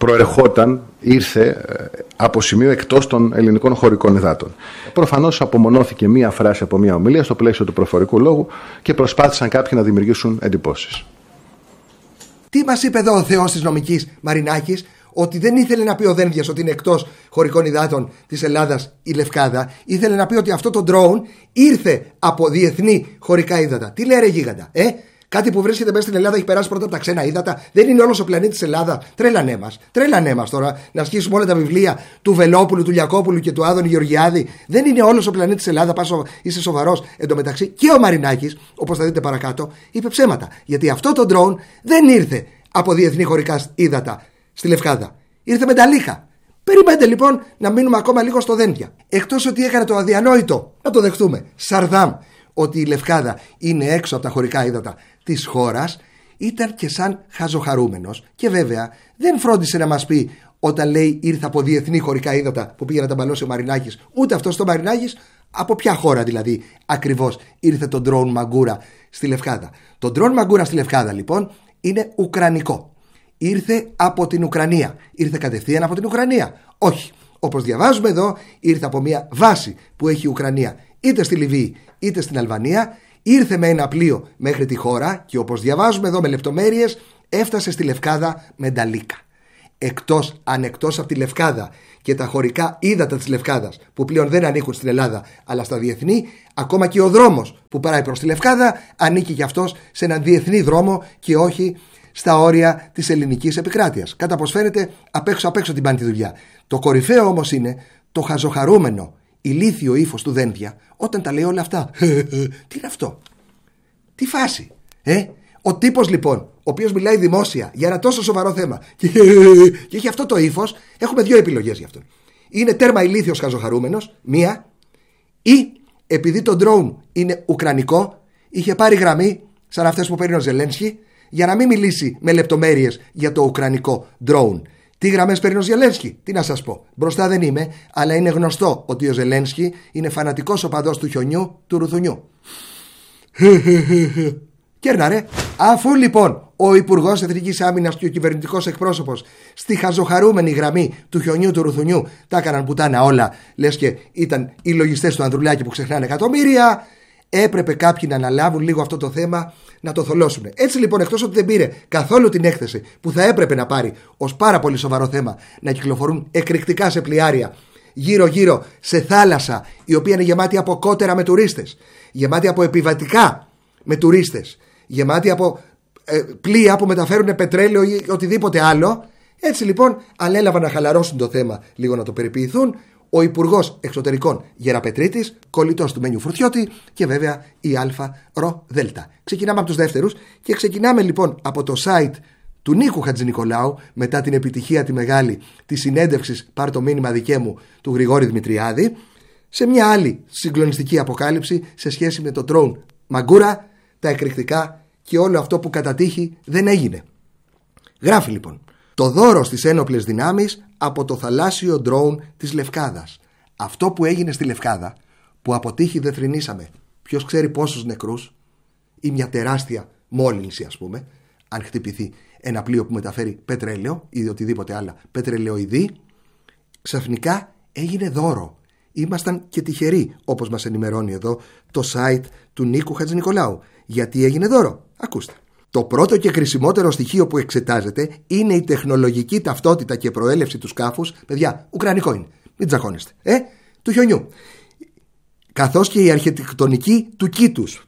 ήρθε από σημείο εκτός των ελληνικών χωρικών υδάτων. Προφανώς απομονώθηκε μία φράση από μία ομιλία στο πλαίσιο του προφορικού λόγου και προσπάθησαν κάποιοι να δημιουργήσουν εντυπώσεις. Τι μας είπε εδώ ο Θεός της νομικής, Μαρινάκης? Ότι δεν ήθελε να πει ο Δένδιας ότι είναι εκτός χωρικών υδάτων της Ελλάδας η Λευκάδα. Ήθελε να πει ότι αυτό το drone ήρθε από διεθνή χωρικά ύδατα. Τι λέει ρε γίγαντα, Κάτι που βρίσκεται μέσα στην Ελλάδα έχει περάσει πρώτα από τα ξένα ύδατα. Δεν είναι όλος ο πλανήτης Ελλάδα. Τρέλανέ μας τώρα να ασκήσουμε όλα τα βιβλία του Βελόπουλου, του Λιακόπουλου και του Άδωνη Γεωργιάδη. Δεν είναι όλος ο πλανήτης Ελλάδα. Είσαι σοβαρός? Εν τω μεταξύ και ο Μαρινάκης, όπως θα δείτε παρακάτω, είπε ψέματα. Γιατί αυτό το drone δεν ήρθε από διεθνή χωρικά ύδατα στη Λευκάδα. Ήρθε με τα λίχα. Περιμένετε λοιπόν να μείνουμε ακόμα λίγο στο Δένδια. Εκτός ότι έκανε το αδιανόητο, να το δεχτούμε, Σαρδάμ, ότι η Λευκάδα είναι έξω από τα χωρικά ύδατα της χώρας, ήταν και σαν χαζοχαρούμενος. Και βέβαια δεν φρόντισε να μας πει όταν λέει ήρθε από διεθνή χωρικά ύδατα που πήγε να τα μπαλώσει ο Μαρινάκης, ούτε αυτός το Μαρινάκης, από ποια χώρα δηλαδή ακριβώς ήρθε το ντρόουν Μαγκούρα στη Λευκάδα. Το ντρόουν Μαγκούρα στη Λευκάδα λοιπόν είναι ουκρανικό. Ήρθε από την Ουκρανία. Ήρθε κατευθείαν από την Ουκρανία? Όχι. Όπως διαβάζουμε εδώ, ήρθε από μια βάση που έχει η Ουκρανία. είτε στη Λιβύη είτε στην Αλβανία, ήρθε με ένα πλοίο μέχρι τη χώρα και όπως διαβάζουμε εδώ με λεπτομέρειες, έφτασε στη Λευκάδα με νταλίκα. Εκτός από τη Λευκάδα και τα χωρικά ύδατα της Λευκάδας, που πλέον δεν ανήκουν στην Ελλάδα αλλά στα διεθνή, ακόμα και ο δρόμος που πάει προς τη Λευκάδα ανήκει και αυτός σε έναν διεθνή δρόμο και όχι στα όρια της ελληνικής επικράτειας. Κατά πως φαίνεται, απ' έξω την πάνε τη δουλειά. Το κορυφαίο όμως είναι το χαζοχαρούμενο ηλίθιο ύφος του Δένδια όταν τα λέει όλα αυτά. Τι είναι αυτό? Τι φάση? Ο τύπος λοιπόν, ο οποίος μιλάει δημόσια για ένα τόσο σοβαρό θέμα και έχει αυτό το ύφος, έχουμε δύο επιλογές γι' αυτό. Είναι τέρμα ηλίθιος χαζοχαρούμενος, μία, ή επειδή το drone είναι ουκρανικό, είχε πάρει γραμμή σαν αυτές που παίρνει ο Ζελένσκι για να μην μιλήσει με λεπτομέρειες για το ουκρανικό drone. Τι γραμμές παίρνει ο Ζελένσκι? Τι να σας πω. Μπροστά δεν είμαι, αλλά είναι γνωστό ότι ο Ζελένσκι είναι φανατικός οπαδός του χιονιού του Ρουθουνιού. Κέρνα Αφού λοιπόν ο Υπουργός Εθνικής Άμυνας και ο κυβερνητικός εκπρόσωπος στη χαζοχαρούμενη γραμμή του χιονιού του Ρουθουνιού τα έκαναν πουτάνα όλα, λες και ήταν οι λογιστές του Ανδρουλάκη που ξεχνάνε εκατομμύρια, έπρεπε κάποιοι να αναλάβουν λίγο αυτό το θέμα, να το θολώσουν. Έτσι λοιπόν, εκτός ότι δεν πήρε καθόλου την έκθεση που θα έπρεπε να πάρει ως πάρα πολύ σοβαρό θέμα, να κυκλοφορούν εκρηκτικά σε πλοιάρια γύρω-γύρω σε θάλασσα η οποία είναι γεμάτη από κότερα με τουρίστες, γεμάτη από επιβατικά με τουρίστες, γεμάτη από πλοία που μεταφέρουν πετρέλαιο ή οτιδήποτε άλλο. Έτσι λοιπόν ανέλαβαν να χαλαρώσουν το θέμα, λίγο να το περιποιηθούν. Ο Υπουργός Εξωτερικών Γεραπετρίτης, κολλητός του Μένιου Φουρτιώτη και βέβαια η ΑΡΔ. Ξεκινάμε από τους δεύτερους και ξεκινάμε λοιπόν από το site του Νίκου Χατζηνικολάου μετά την επιτυχία τη μεγάλη της συνέντευξης «Πάρ' το μήνυμα δικαί μου» του Γρηγόρη Δημητριάδη, σε μια άλλη συγκλονιστική αποκάλυψη σε σχέση με το drone Μαγκούρα, τα εκρηκτικά και όλο αυτό που κατά τύχη δεν έγινε. Γράφει λοιπόν: το δώρο στις ένοπλες δυνάμεις από το θαλάσσιο drone της Λευκάδας. Αυτό που έγινε στη Λευκάδα, που από τύχη δεν θρηνήσαμε ποιος ξέρει πόσους νεκρούς ή μια τεράστια μόλυνση, ας πούμε, αν χτυπηθεί ένα πλοίο που μεταφέρει πετρέλαιο ή οτιδήποτε άλλα πετρελαιοειδή, ξαφνικά έγινε δώρο. Ήμασταν και τυχεροί, όπως μας ενημερώνει εδώ το site του Νίκου Χατζηνικολάου. Γιατί έγινε δώρο? Ακούστε. Το πρώτο και κρισιμότερο στοιχείο που εξετάζεται είναι η τεχνολογική ταυτότητα και προέλευση του σκάφους. Παιδιά, ουκρανικό είναι, μην τζακώνεστε, του χιονιού. Καθώς και η αρχιτεκτονική του κήτους.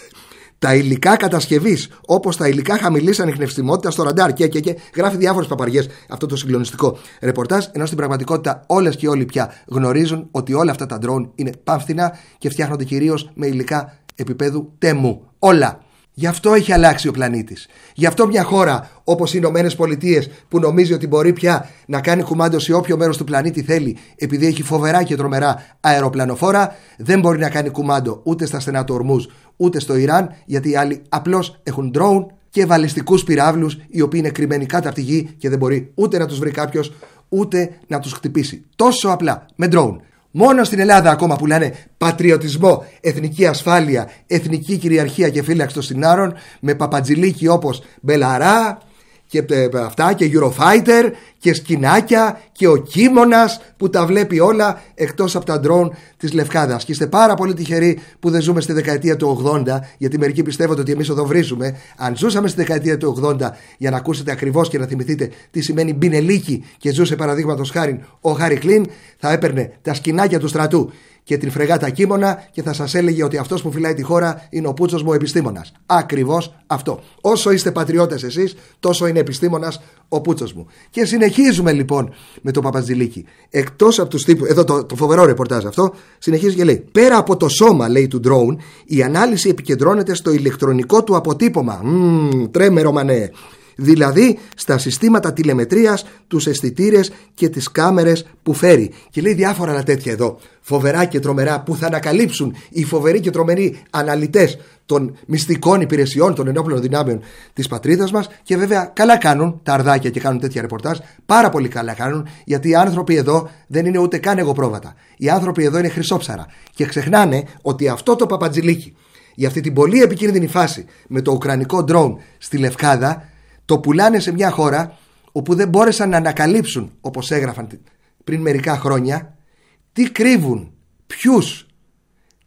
Τα υλικά κατασκευής, όπως τα υλικά χαμηλής ανιχνευστιμότητας στο ραντάρ και γράφει διάφορες παπαριές αυτό το συγκλονιστικό ρεπορτάζ, ενώ στην πραγματικότητα όλες και όλοι πια γνωρίζουν ότι όλα αυτά τα drone είναι πανφθηνά και φτιάχνονται κυρίως με υλικά επίπεδου τέμου. Όλα. Γι' αυτό έχει αλλάξει ο πλανήτης. Γι' αυτό μια χώρα όπως οι Ηνωμένες Πολιτείες, που νομίζει ότι μπορεί πια να κάνει κουμάντο σε όποιο μέρος του πλανήτη θέλει, επειδή έχει φοβερά και τρομερά αεροπλανοφόρα, δεν μπορεί να κάνει κουμάντο ούτε στα στενά του Ορμούζ ούτε στο Ιράν, γιατί οι άλλοι απλώς έχουν drone και βαλιστικούς πυράβλους, οι οποίοι είναι κρυμμένοι κάτω από τη γη και δεν μπορεί ούτε να τους βρει κάποιος ούτε να τους χτυπήσει. Τόσο απλά με drone. Μόνο στην Ελλάδα ακόμα πουλάνε πατριωτισμό, εθνική ασφάλεια, εθνική κυριαρχία και φύλαξη των συνάρων, με παπατζηλίκι όπως Μπελαρά και αυτά και Eurofighter και σκηνάκια και ο Κίμωνας που τα βλέπει όλα εκτός από τα drone της Λευκάδας. Και είστε πάρα πολύ τυχεροί που δεν ζούμε στη δεκαετία του 80, γιατί μερικοί πιστεύετε ότι εμείς εδώ βρίζουμε. Αν ζούσαμε στη δεκαετία του 80 για να ακούσετε ακριβώς και να θυμηθείτε τι σημαίνει μπινελίκι και ζούσε παραδείγματος χάριν ο Χάρι Κλίν, θα έπαιρνε τα σκηνάκια του στρατού και την φρεγάτα Κίμωνα και θα σας έλεγε ότι αυτός που φυλάει τη χώρα είναι ο πούτσος μου ο επιστήμονας. Ακριβώς αυτό. Όσο είστε πατριώτες εσείς, τόσο είναι επιστήμονας ο πούτσος μου. Και συνεχίζουμε λοιπόν με το Παπατζηλίκι. Εκτός από τους τύπους, εδώ το φοβερό ρεπορτάζ αυτό, συνεχίζει και λέει: πέρα από το σώμα, λέει, του drone, η ανάλυση επικεντρώνεται στο ηλεκτρονικό του αποτύπωμα. Τρέμερο μανέ. Δηλαδή στα συστήματα τηλεμετρίας, τους αισθητήρες και τις κάμερες που φέρει. Και λέει διάφορα άλλα τέτοια εδώ, φοβερά και τρομερά, που θα ανακαλύψουν οι φοβεροί και τρομεροί αναλυτές των μυστικών υπηρεσιών των ενόπλων δυνάμεων της πατρίδας μας. Και βέβαια καλά κάνουν τα αρδάκια και κάνουν τέτοια ρεπορτάζ. Πάρα πολύ καλά κάνουν, γιατί οι άνθρωποι εδώ δεν είναι ούτε καν εγωπρόβατα. Οι άνθρωποι εδώ είναι χρυσόψαρα. Και ξεχνάνε ότι αυτό το Παπατζηλίκι, για αυτή την πολύ επικίνδυνη φάση με το ουκρανικό drone στη Λευκάδα, το πουλάνε σε μια χώρα όπου δεν μπόρεσαν να ανακαλύψουν, όπως έγραφαν πριν μερικά χρόνια, τι κρύβουν, ποιους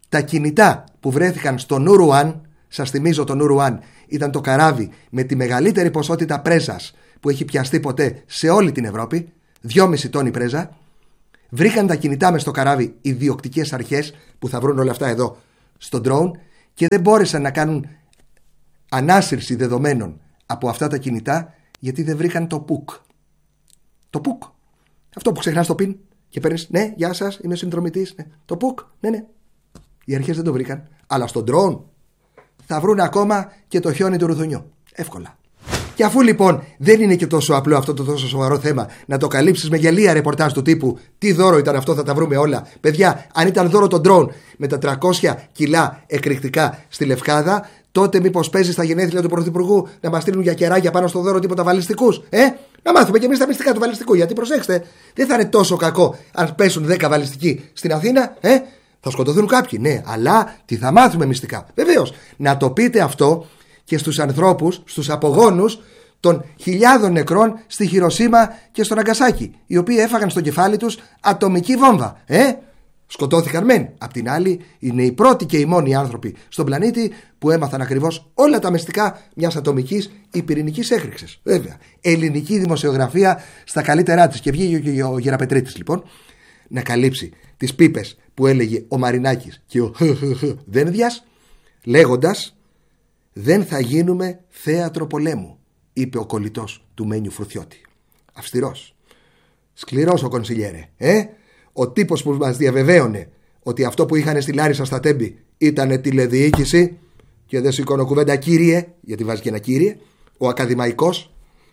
Τα κινητά που βρέθηκαν στο Νουρουάν, σας θυμίζω το Νουρουάν ήταν το καράβι με τη μεγαλύτερη ποσότητα πρέζας που έχει πιαστεί ποτέ σε όλη την Ευρώπη, 2,5 τόνοι πρέζα. Βρήκαν τα κινητά μες στο καράβι οι διοκτικές αρχές που θα βρουν όλα αυτά εδώ στο drone και δεν μπόρεσαν να κάνουν ανάσυρση δεδομένων από αυτά τα κινητά γιατί δεν βρήκαν το PUK. Το PUK. Αυτό που ξεχνάς το PIN και παίρνεις, ναι, γεια σας, είμαι συνδρομητής. Ναι. Το PUK, ναι. Οι αρχές δεν το βρήκαν. Αλλά στο drone θα βρουν ακόμα και το χιόνι του ρουθουνιού. Εύκολα. Και αφού λοιπόν δεν είναι και τόσο απλό αυτό το τόσο σοβαρό θέμα να το καλύψεις με γελία ρεπορτάζ του τύπου τι δώρο ήταν αυτό, θα τα βρούμε όλα. Παιδιά, αν ήταν δώρο το drone με τα 300 κιλά εκρηκτικά στη Λευκάδα, τότε μήπως παίζει στα γενέθλια του Πρωθυπουργού να μας στείλουν για κεράκια πάνω στο δώρο τίποτα βαλιστικούς. Να μάθουμε και εμείς τα μυστικά του βαλιστικού. Γιατί προσέξτε, δεν θα είναι τόσο κακό αν πέσουν 10 βαλιστικοί στην Αθήνα. Θα σκοτωθούν κάποιοι, ναι, αλλά τι θα μάθουμε μυστικά. Βεβαίως, να το πείτε αυτό και στους ανθρώπους, στους απογόνους των χιλιάδων νεκρών στη Χιροσίμα και στο Ναγκασάκι, οι οποίοι έφαγαν στο κεφάλι τους ατομική βόμβα. Σκοτώθηκαν μεν. Απ' την άλλη, είναι οι πρώτοι και οι μόνοι άνθρωποι στον πλανήτη που έμαθαν ακριβώς όλα τα μυστικά μιας ατομικής ή πυρηνικής έκρηξης. Βέβαια, ελληνική δημοσιογραφία στα καλύτερά της. Και βγήκε και ο Γεραπετρίτης λοιπόν να καλύψει τις πίπες που έλεγε ο Μαρινάκης και ο Δένδιας, λέγοντας «Δεν θα γίνουμε θέατρο πολέμου», είπε ο κολλητός του Μένιου Φρουθιώτη. Αυστηρός, σκληρός ο κονσιλιέρε. Ο τύπος που μας διαβεβαίωνε ότι αυτό που είχαν στη Λάρισα στα Τέμπη ήταν τηλεδιοίκηση και δεν σηκώνω κουβέντα κύριε, γιατί βάζει και ένα κύριε, ο ακαδημαϊκός.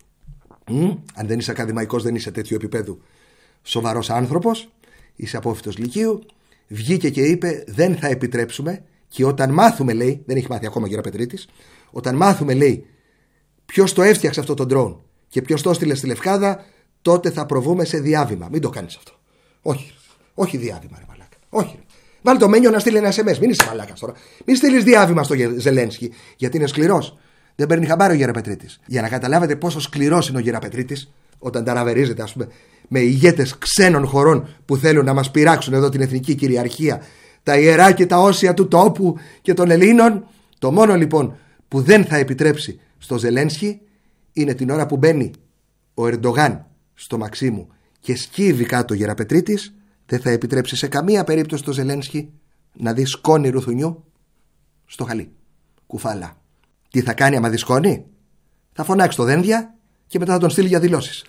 Αν δεν είσαι ακαδημαϊκός δεν είσαι τέτοιου επίπεδου σοβαρός άνθρωπος, είσαι απόφοιτος λυκείου. Βγήκε και είπε δεν θα επιτρέψουμε και όταν μάθουμε, λέει, δεν έχει μάθει ακόμα ο Γεραπετρίτης, όταν μάθουμε, λέει, ποιος το έφτιαξε αυτό το drone και ποιος το έστειλε στη Λευκάδα, τότε θα προβούμε σε διάβημα. Μην το κάνεις αυτό. Όχι διάβημα, ρε μαλάκα. Όχι. Βάλει το Μένιο να στείλει ένα SMS. Μην είσαι μαλάκας τώρα. Μην στείλεις διάβημα στο Ζελένσκι, γιατί είναι σκληρός. Δεν παίρνει χαμπάρι ο Γεραπετρίτης. Για να καταλάβετε πόσο σκληρός είναι ο Γεραπετρίτης, όταν ταραβερίζεται, ας πούμε, με ηγέτες ξένων χωρών που θέλουν να μας πειράξουν εδώ την εθνική κυριαρχία, τα ιερά και τα όσια του τόπου και των Ελλήνων. Το μόνο λοιπόν που δεν θα επιτρέψει στο Ζελένσκι είναι την ώρα που μπαίνει ο Ερντογάν στο Μαξίμου και σκύβει κάτω ο Γεραπετρίτης, δεν θα επιτρέψει σε καμία περίπτωση το Ζελένσκι να δει σκόνη ρουθουνιού στο χαλί. Κουφάλα. Τι θα κάνει άμα δει σκόνη? Θα φωνάξει το Δένδια και μετά θα τον στείλει για δηλώσεις.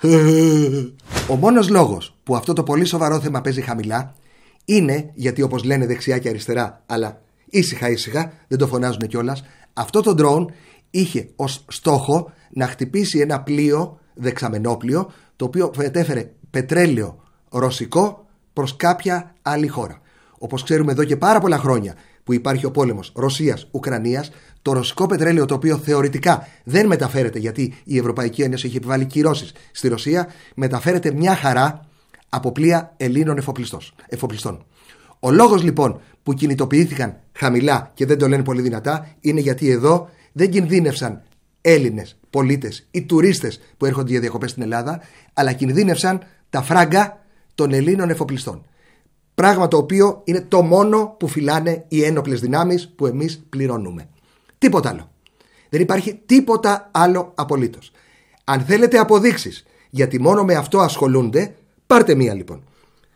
Ο μόνος λόγος που αυτό το πολύ σοβαρό θέμα παίζει χαμηλά είναι γιατί, όπως λένε δεξιά και αριστερά, αλλά ήσυχα δεν το φωνάζουν κιόλας, αυτό το drone είχε ως στόχο να χτυπήσει ένα πλοίο, δεξαμενόπλοιο, το οποίο μετέφερε πετρέλαιο ρωσικό προς κάποια άλλη χώρα. Όπως ξέρουμε εδώ και πάρα πολλά χρόνια που υπάρχει ο πόλεμος Ρωσίας-Ουκρανίας, το ρωσικό πετρέλαιο, το οποίο θεωρητικά δεν μεταφέρεται γιατί η Ευρωπαϊκή Ένωση έχει επιβάλει κυρώσεις στη Ρωσία, μεταφέρεται μια χαρά από πλοία Ελλήνων εφοπλιστών. Ο λόγος λοιπόν που κινητοποιήθηκαν χαμηλά και δεν το λένε πολύ δυνατά είναι γιατί εδώ δεν κινδύνευσαν Έλληνες πολίτες ή τουρίστες που έρχονται για διακοπές στην Ελλάδα, αλλά κινδύνευσαν τα φράγκα των Ελλήνων εφοπλιστών. Πράγμα το οποίο είναι το μόνο που φυλάνε οι ένοπλες δυνάμεις που εμείς πληρώνουμε. Τίποτα άλλο. Δεν υπάρχει τίποτα άλλο απολύτως. Αν θέλετε αποδείξεις, γιατί μόνο με αυτό ασχολούνται, πάρτε μία λοιπόν.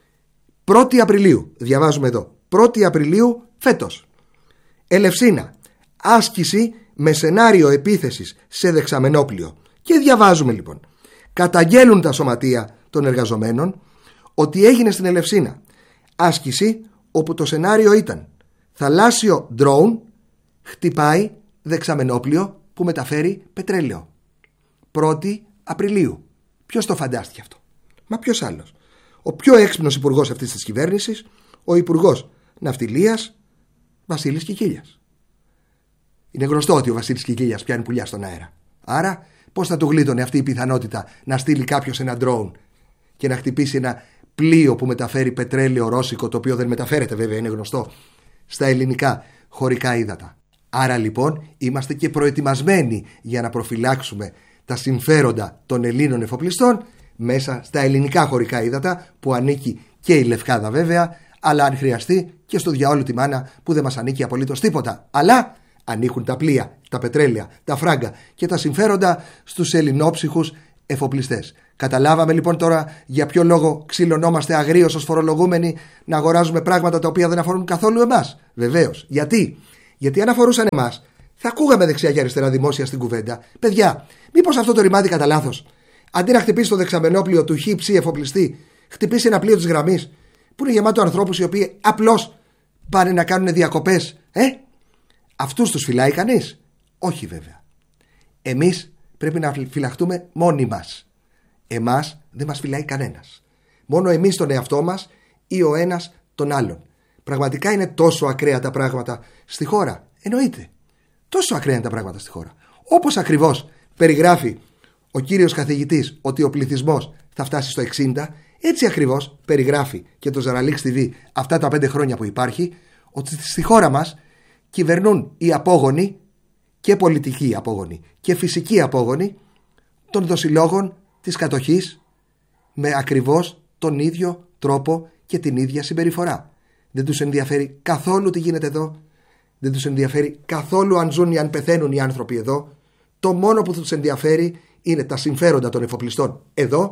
1η Απριλίου, διαβάζουμε εδώ, 1η Απριλίου φέτος. Ελευσίνα, άσκηση με σενάριο επίθεσης σε δεξαμενόπλοιο. Και διαβάζουμε λοιπόν. Καταγγέλουν τα σωματεία των εργαζομένων ότι έγινε στην Ελευσίνα άσκηση όπου το σενάριο ήταν θαλάσσιο drone χτυπάει δεξαμενόπλοιο που μεταφέρει πετρέλαιο. 1η Απριλίου. Ποιος το φαντάστηκε αυτό? Μα ποιος άλλος? Ο πιο έξυπνος υπουργός αυτής της κυβέρνησης, ο Υπουργός Ναυτιλίας Βασίλης Κικίλιας. Είναι γνωστό ότι ο Βασίλης Κικίλιας πιάνει πουλιά στον αέρα. Άρα πώς θα του γλίτωνε αυτή η πιθανότητα να στείλει κάποιος ένα drone και να χτυπήσει ένα πλοίο που μεταφέρει πετρέλαιο ρώσικο, το οποίο δεν μεταφέρεται βέβαια, είναι γνωστό, στα ελληνικά χωρικά ύδατα. Άρα λοιπόν είμαστε και προετοιμασμένοι για να προφυλάξουμε τα συμφέροντα των Ελλήνων εφοπλιστών μέσα στα ελληνικά χωρικά ύδατα, που ανήκει και η Λευκάδα βέβαια, αλλά αν χρειαστεί και στο διαόλου τη μάνα που δεν μας ανήκει απολύτως τίποτα. Αλλά ανήκουν τα πλοία, τα πετρέλαια, τα φράγκα και τα συμφέροντα στους ελληνόψυχους εφοπλιστές. Καταλάβαμε λοιπόν τώρα για ποιο λόγο ξυλωνόμαστε αγρίως ως φορολογούμενοι να αγοράζουμε πράγματα τα οποία δεν αφορούν καθόλου εμάς. Βεβαίως. Γιατί αν αφορούσαν εμάς, θα ακούγαμε δεξιά και αριστερά δημόσια στην κουβέντα. Παιδιά, μήπως αυτό το ρημάδι κατά λάθος, αντί να χτυπήσει το δεξαμενόπλιο του χύψη εφοπλιστή, χτυπήσει ένα πλοίο της γραμμής που είναι γεμάτο ανθρώπους οι οποίοι απλώς πάνε να κάνουν διακοπές. Αυτούς τους φυλάει κανείς? Όχι βέβαια. Εμείς πρέπει να φυλαχτούμε μόνοι μας. Εμάς δεν μας φυλάει κανένας. Μόνο εμείς τον εαυτό μας ή ο ένας τον άλλον. Πραγματικά είναι τόσο ακραία τα πράγματα στη χώρα? Εννοείται. Τόσο ακραία είναι τα πράγματα στη χώρα. Όπως ακριβώς περιγράφει ο κύριος καθηγητής ότι ο πληθυσμός θα φτάσει στο 60, έτσι ακριβώς περιγράφει και το Ζαραλίξ TV αυτά τα 5 χρόνια που υπάρχει, ότι στη χώρα μας κυβερνούν οι απόγονοι, και πολιτικοί απόγονοι και φυσικοί απόγονοι των δοσιλόγων της κατοχής, με ακριβώς τον ίδιο τρόπο και την ίδια συμπεριφορά. Δεν τους ενδιαφέρει καθόλου τι γίνεται εδώ. Δεν τους ενδιαφέρει καθόλου αν ζουν ή αν πεθαίνουν οι άνθρωποι εδώ. Το μόνο που τους ενδιαφέρει είναι τα συμφέροντα των εφοπλιστών εδώ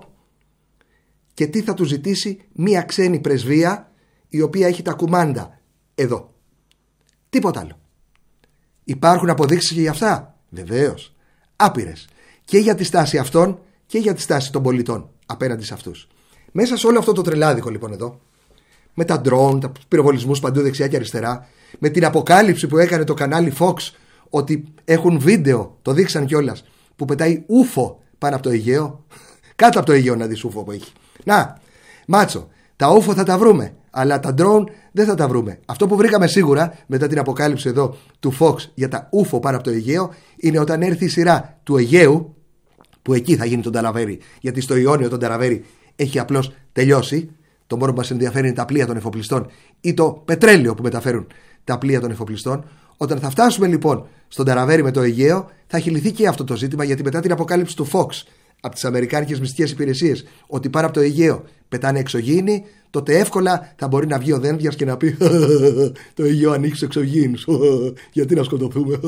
και τι θα τους ζητήσει μία ξένη πρεσβεία η οποία έχει τα κουμάντα εδώ. Τίποτα άλλο. Υπάρχουν αποδείξεις και για αυτά? Βεβαίως. Άπειρες. Και για τη στάση αυτών και για τη στάση των πολιτών απέναντι σε αυτούς. Μέσα σε όλο αυτό το τρελάδικο λοιπόν εδώ, με τα ντρόουν, τα πυροβολισμούς παντού δεξιά και αριστερά, με την αποκάλυψη που έκανε το κανάλι Fox ότι έχουν βίντεο, το δείξαν κιόλας, που πετάει ούφο πάνω από το Αιγαίο. Κάτω από το Αιγαίο να δεις ούφο που έχει. Να, μάτσο, τα ούφο θα τα βρούμε, αλλά τα ντρόουν δεν θα τα βρούμε. Αυτό που βρήκαμε σίγουρα μετά την αποκάλυψη εδώ του Fox για τα ούφο πάνω από το Αιγαίο είναι όταν έρθει η σειρά του Αιγαίου, που εκεί θα γίνει τον Ταλαβέρι, γιατί στο Ιόνιο τον Ταλαβέρι έχει απλώς τελειώσει. Το μόνο που μας ενδιαφέρει είναι τα πλοία των εφοπλιστών ή το πετρέλαιο που μεταφέρουν τα πλοία των εφοπλιστών. Όταν θα φτάσουμε λοιπόν στον Ταλαβέρι με το Αιγαίο, θα έχει λυθεί και αυτό το ζήτημα, γιατί μετά την αποκάλυψη του Fox από τις αμερικάνικες μυστικές υπηρεσίες ότι πάνω από το Αιγαίο πετάνε εξωγήινοι, τότε εύκολα θα μπορεί να βγει ο Δένδιας και να πει το Αιγαίο ανοίξει εξωγήινους. Γιατί να σκοτωθούμε?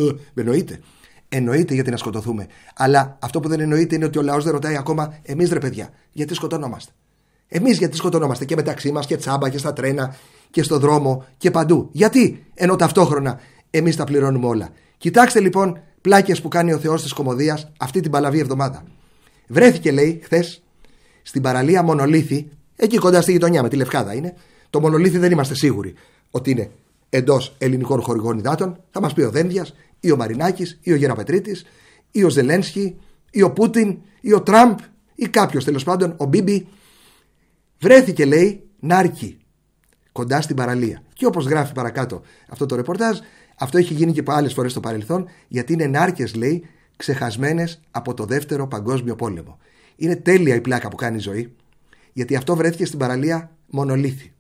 Εννοείται γιατί να σκοτωθούμε. Αλλά αυτό που δεν εννοείται είναι ότι ο λαός δεν ρωτάει ακόμα, εμείς ρε παιδιά, γιατί σκοτωνόμαστε? Εμείς γιατί σκοτωνόμαστε και μεταξύ μας και τσάμπα και στα τρένα και στο δρόμο και παντού? Γιατί? Ενώ ταυτόχρονα εμείς τα πληρώνουμε όλα. Κοιτάξτε λοιπόν πλάκες που κάνει ο Θεός της Κωμωδίας αυτή την παλαβή εβδομάδα. Βρέθηκε, λέει, χθες στην παραλία Μονολίθη, εκεί κοντά στη γειτονιά με τη Λευκάδα είναι. Το Μονολίθη δεν είμαστε σίγουροι ότι είναι εντός ελληνικών χωρικών υδάτων. Θα μας πει ο Δένδιας ή ο Μαρινάκης ή ο Γεραπετρίτης ή ο Ζελένσκι ή ο Πούτιν ή ο Τραμπ ή κάποιος τέλος πάντων, ο Μπίμπι. Βρέθηκε, λέει, νάρκη κοντά στην παραλία. Και όπως γράφει παρακάτω αυτό το ρεπορτάζ, αυτό έχει γίνει και άλλες φορές στο παρελθόν, γιατί είναι νάρκες, λέει, ξεχασμένες από το Δεύτερο Παγκόσμιο Πόλεμο. Είναι τέλεια η πλάκα που κάνει η ζωή, γιατί αυτό βρέθηκε στην παραλία Μονολίθη.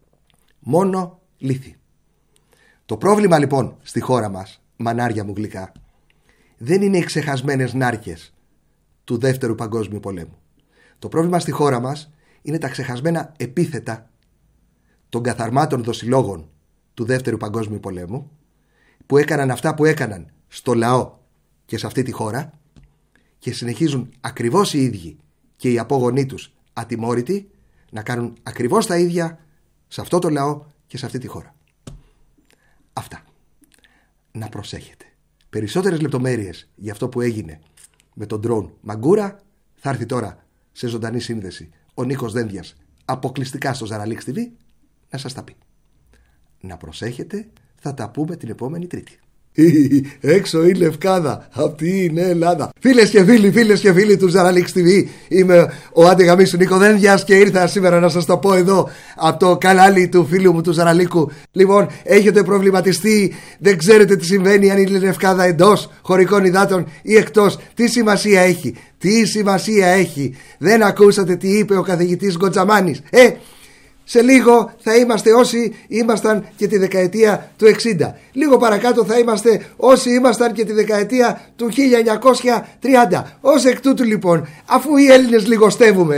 Μονολίθη. Το πρόβλημα λοιπόν στη χώρα μας, μανάρια μου γλυκά, δεν είναι οι ξεχασμένες νάρκες του Δεύτερου Παγκόσμιου Πολέμου. Το πρόβλημα στη χώρα μας είναι τα ξεχασμένα επίθετα των καθαρμάτων δοσιλόγων του Δεύτερου Παγκόσμιου Πολέμου, που έκαναν αυτά που έκαναν στο λαό και σε αυτή τη χώρα και συνεχίζουν ακριβώς οι ίδιοι και οι απόγονοί τους ατιμόρυτοι να κάνουν ακριβώς τα ίδια σε αυτό το λαό και σε αυτή τη χώρα. Αυτά. Να προσέχετε. Περισσότερες λεπτομέρειες για αυτό που έγινε με τον ντρόουν Μαγκούρα θα έρθει τώρα σε ζωντανή σύνδεση ο Νίκος Δένδιας αποκλειστικά στο Ζαραλίξ TV να σας τα πει. Να προσέχετε, θα τα πούμε την επόμενη Τρίτη. Έξω η Λευκάδα, αυτή είναι Ελλάδα. Φίλες και φίλοι του Ζαραλίξ TV, είμαι ο αντιγαμής του Νίκο Δένδιας και ήρθα σήμερα να σας το πω εδώ από το κανάλι του φίλου μου του Ζαραλίκου. Λοιπόν, έχετε προβληματιστεί, δεν ξέρετε τι συμβαίνει, αν είναι η Λευκάδα εντός χωρικών υδάτων ή εκτός? Τι σημασία έχει? Τι σημασία έχει? Δεν ακούσατε τι είπε ο καθηγητής Γκοτζαμάνης? Σε λίγο θα είμαστε όσοι ήμασταν και τη δεκαετία του 60. Λίγο παρακάτω θα είμαστε όσοι ήμασταν και τη δεκαετία του 1930. Ως εκ τούτου λοιπόν, αφού οι Έλληνες λιγοστεύουμε,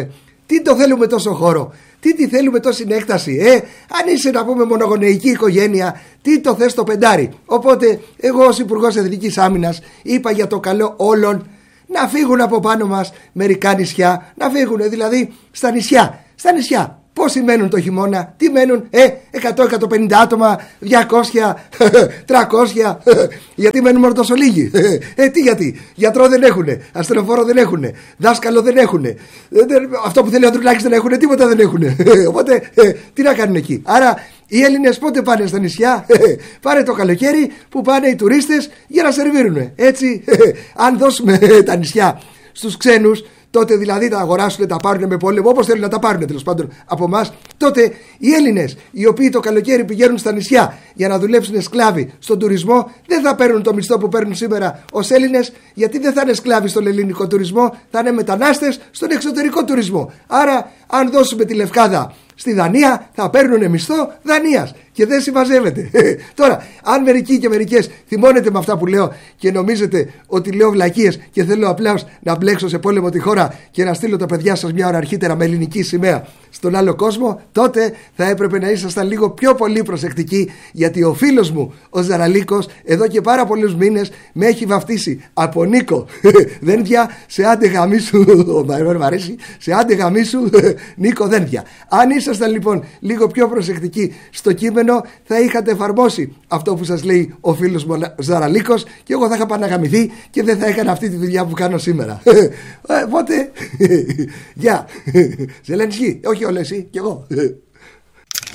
Τι το θέλουμε τόσο χώρο, τι θέλουμε τόση έκταση, αν είσαι να πούμε μονογονεϊκή οικογένεια, τι το θες το πεντάρι. Οπότε εγώ ως Υπουργός Εθνικής Άμυνας είπα για το καλό όλων να φύγουν από πάνω μας μερικά νησιά, να φύγουν δηλαδή στα νησιά. Πόσοι μένουν το χειμώνα, τι μένουν, 100-150 άτομα, 200, 300, γιατί μένουν μόνο τόσο λίγοι, τι γιατί, γιατρό δεν έχουνε, ασθενοφόρο δεν έχουνε, δάσκαλο δεν έχουνε, αυτό που θέλει ο Ανδρουλάκης δεν έχουνε, τίποτα δεν έχουνε, οπότε τι να κάνουν εκεί. Άρα οι Έλληνες πότε πάνε στα νησιά, πάνε το καλοκαίρι που πάνε οι τουρίστες για να σερβίρουν, έτσι, αν δώσουμε τα νησιά στους ξένους, τότε δηλαδή τα αγοράσουν, τα πάρουν με πόλεμο, όπως θέλουν να τα πάρουν τέλος πάντων από εμάς. Τότε οι Έλληνες, οι οποίοι το καλοκαίρι πηγαίνουν στα νησιά για να δουλέψουν σκλάβοι στον τουρισμό, δεν θα παίρνουν το μισθό που παίρνουν σήμερα ως Έλληνες, γιατί δεν θα είναι σκλάβοι στον ελληνικό τουρισμό, θα είναι μετανάστες στον εξωτερικό τουρισμό. Άρα, αν δώσουμε τη Λευκάδα στη Δανία, θα παίρνουν μισθό Δανίας και δεν συμμαζεύεται. Τώρα, αν μερικοί και μερικές θυμώνετε με αυτά που λέω και νομίζετε ότι λέω βλακίες και θέλω απλά να μπλέξω σε πόλεμο τη χώρα και να στείλω τα παιδιά σας μια ώρα αρχίτερα με ελληνική σημαία στον άλλο κόσμο, τότε θα έπρεπε να ήσασταν λίγο πιο πολύ προσεκτικοί, γιατί ο φίλος μου ο Ζαραλίκος εδώ και πάρα πολλούς μήνες με έχει βαφτίσει από Νίκο Δένδια σε άντε γαμίσου, μ' αρέσει, σε άντε γαμίσου Νίκο Δένδια. Αν ήσασταν λοιπόν λίγο πιο προσεκτικοί στο κείμενο, θα είχατε εφαρμόσει αυτό που σας λέει ο φίλος μου Ζαραλίκος και εγώ θα είχα παναγαμηθεί και δεν θα έκανα αυτή τη δουλειά που κάνω σήμερα. Οπότε, γεια. Ζελένσκι, όχι όλοι εσύ, κι εγώ.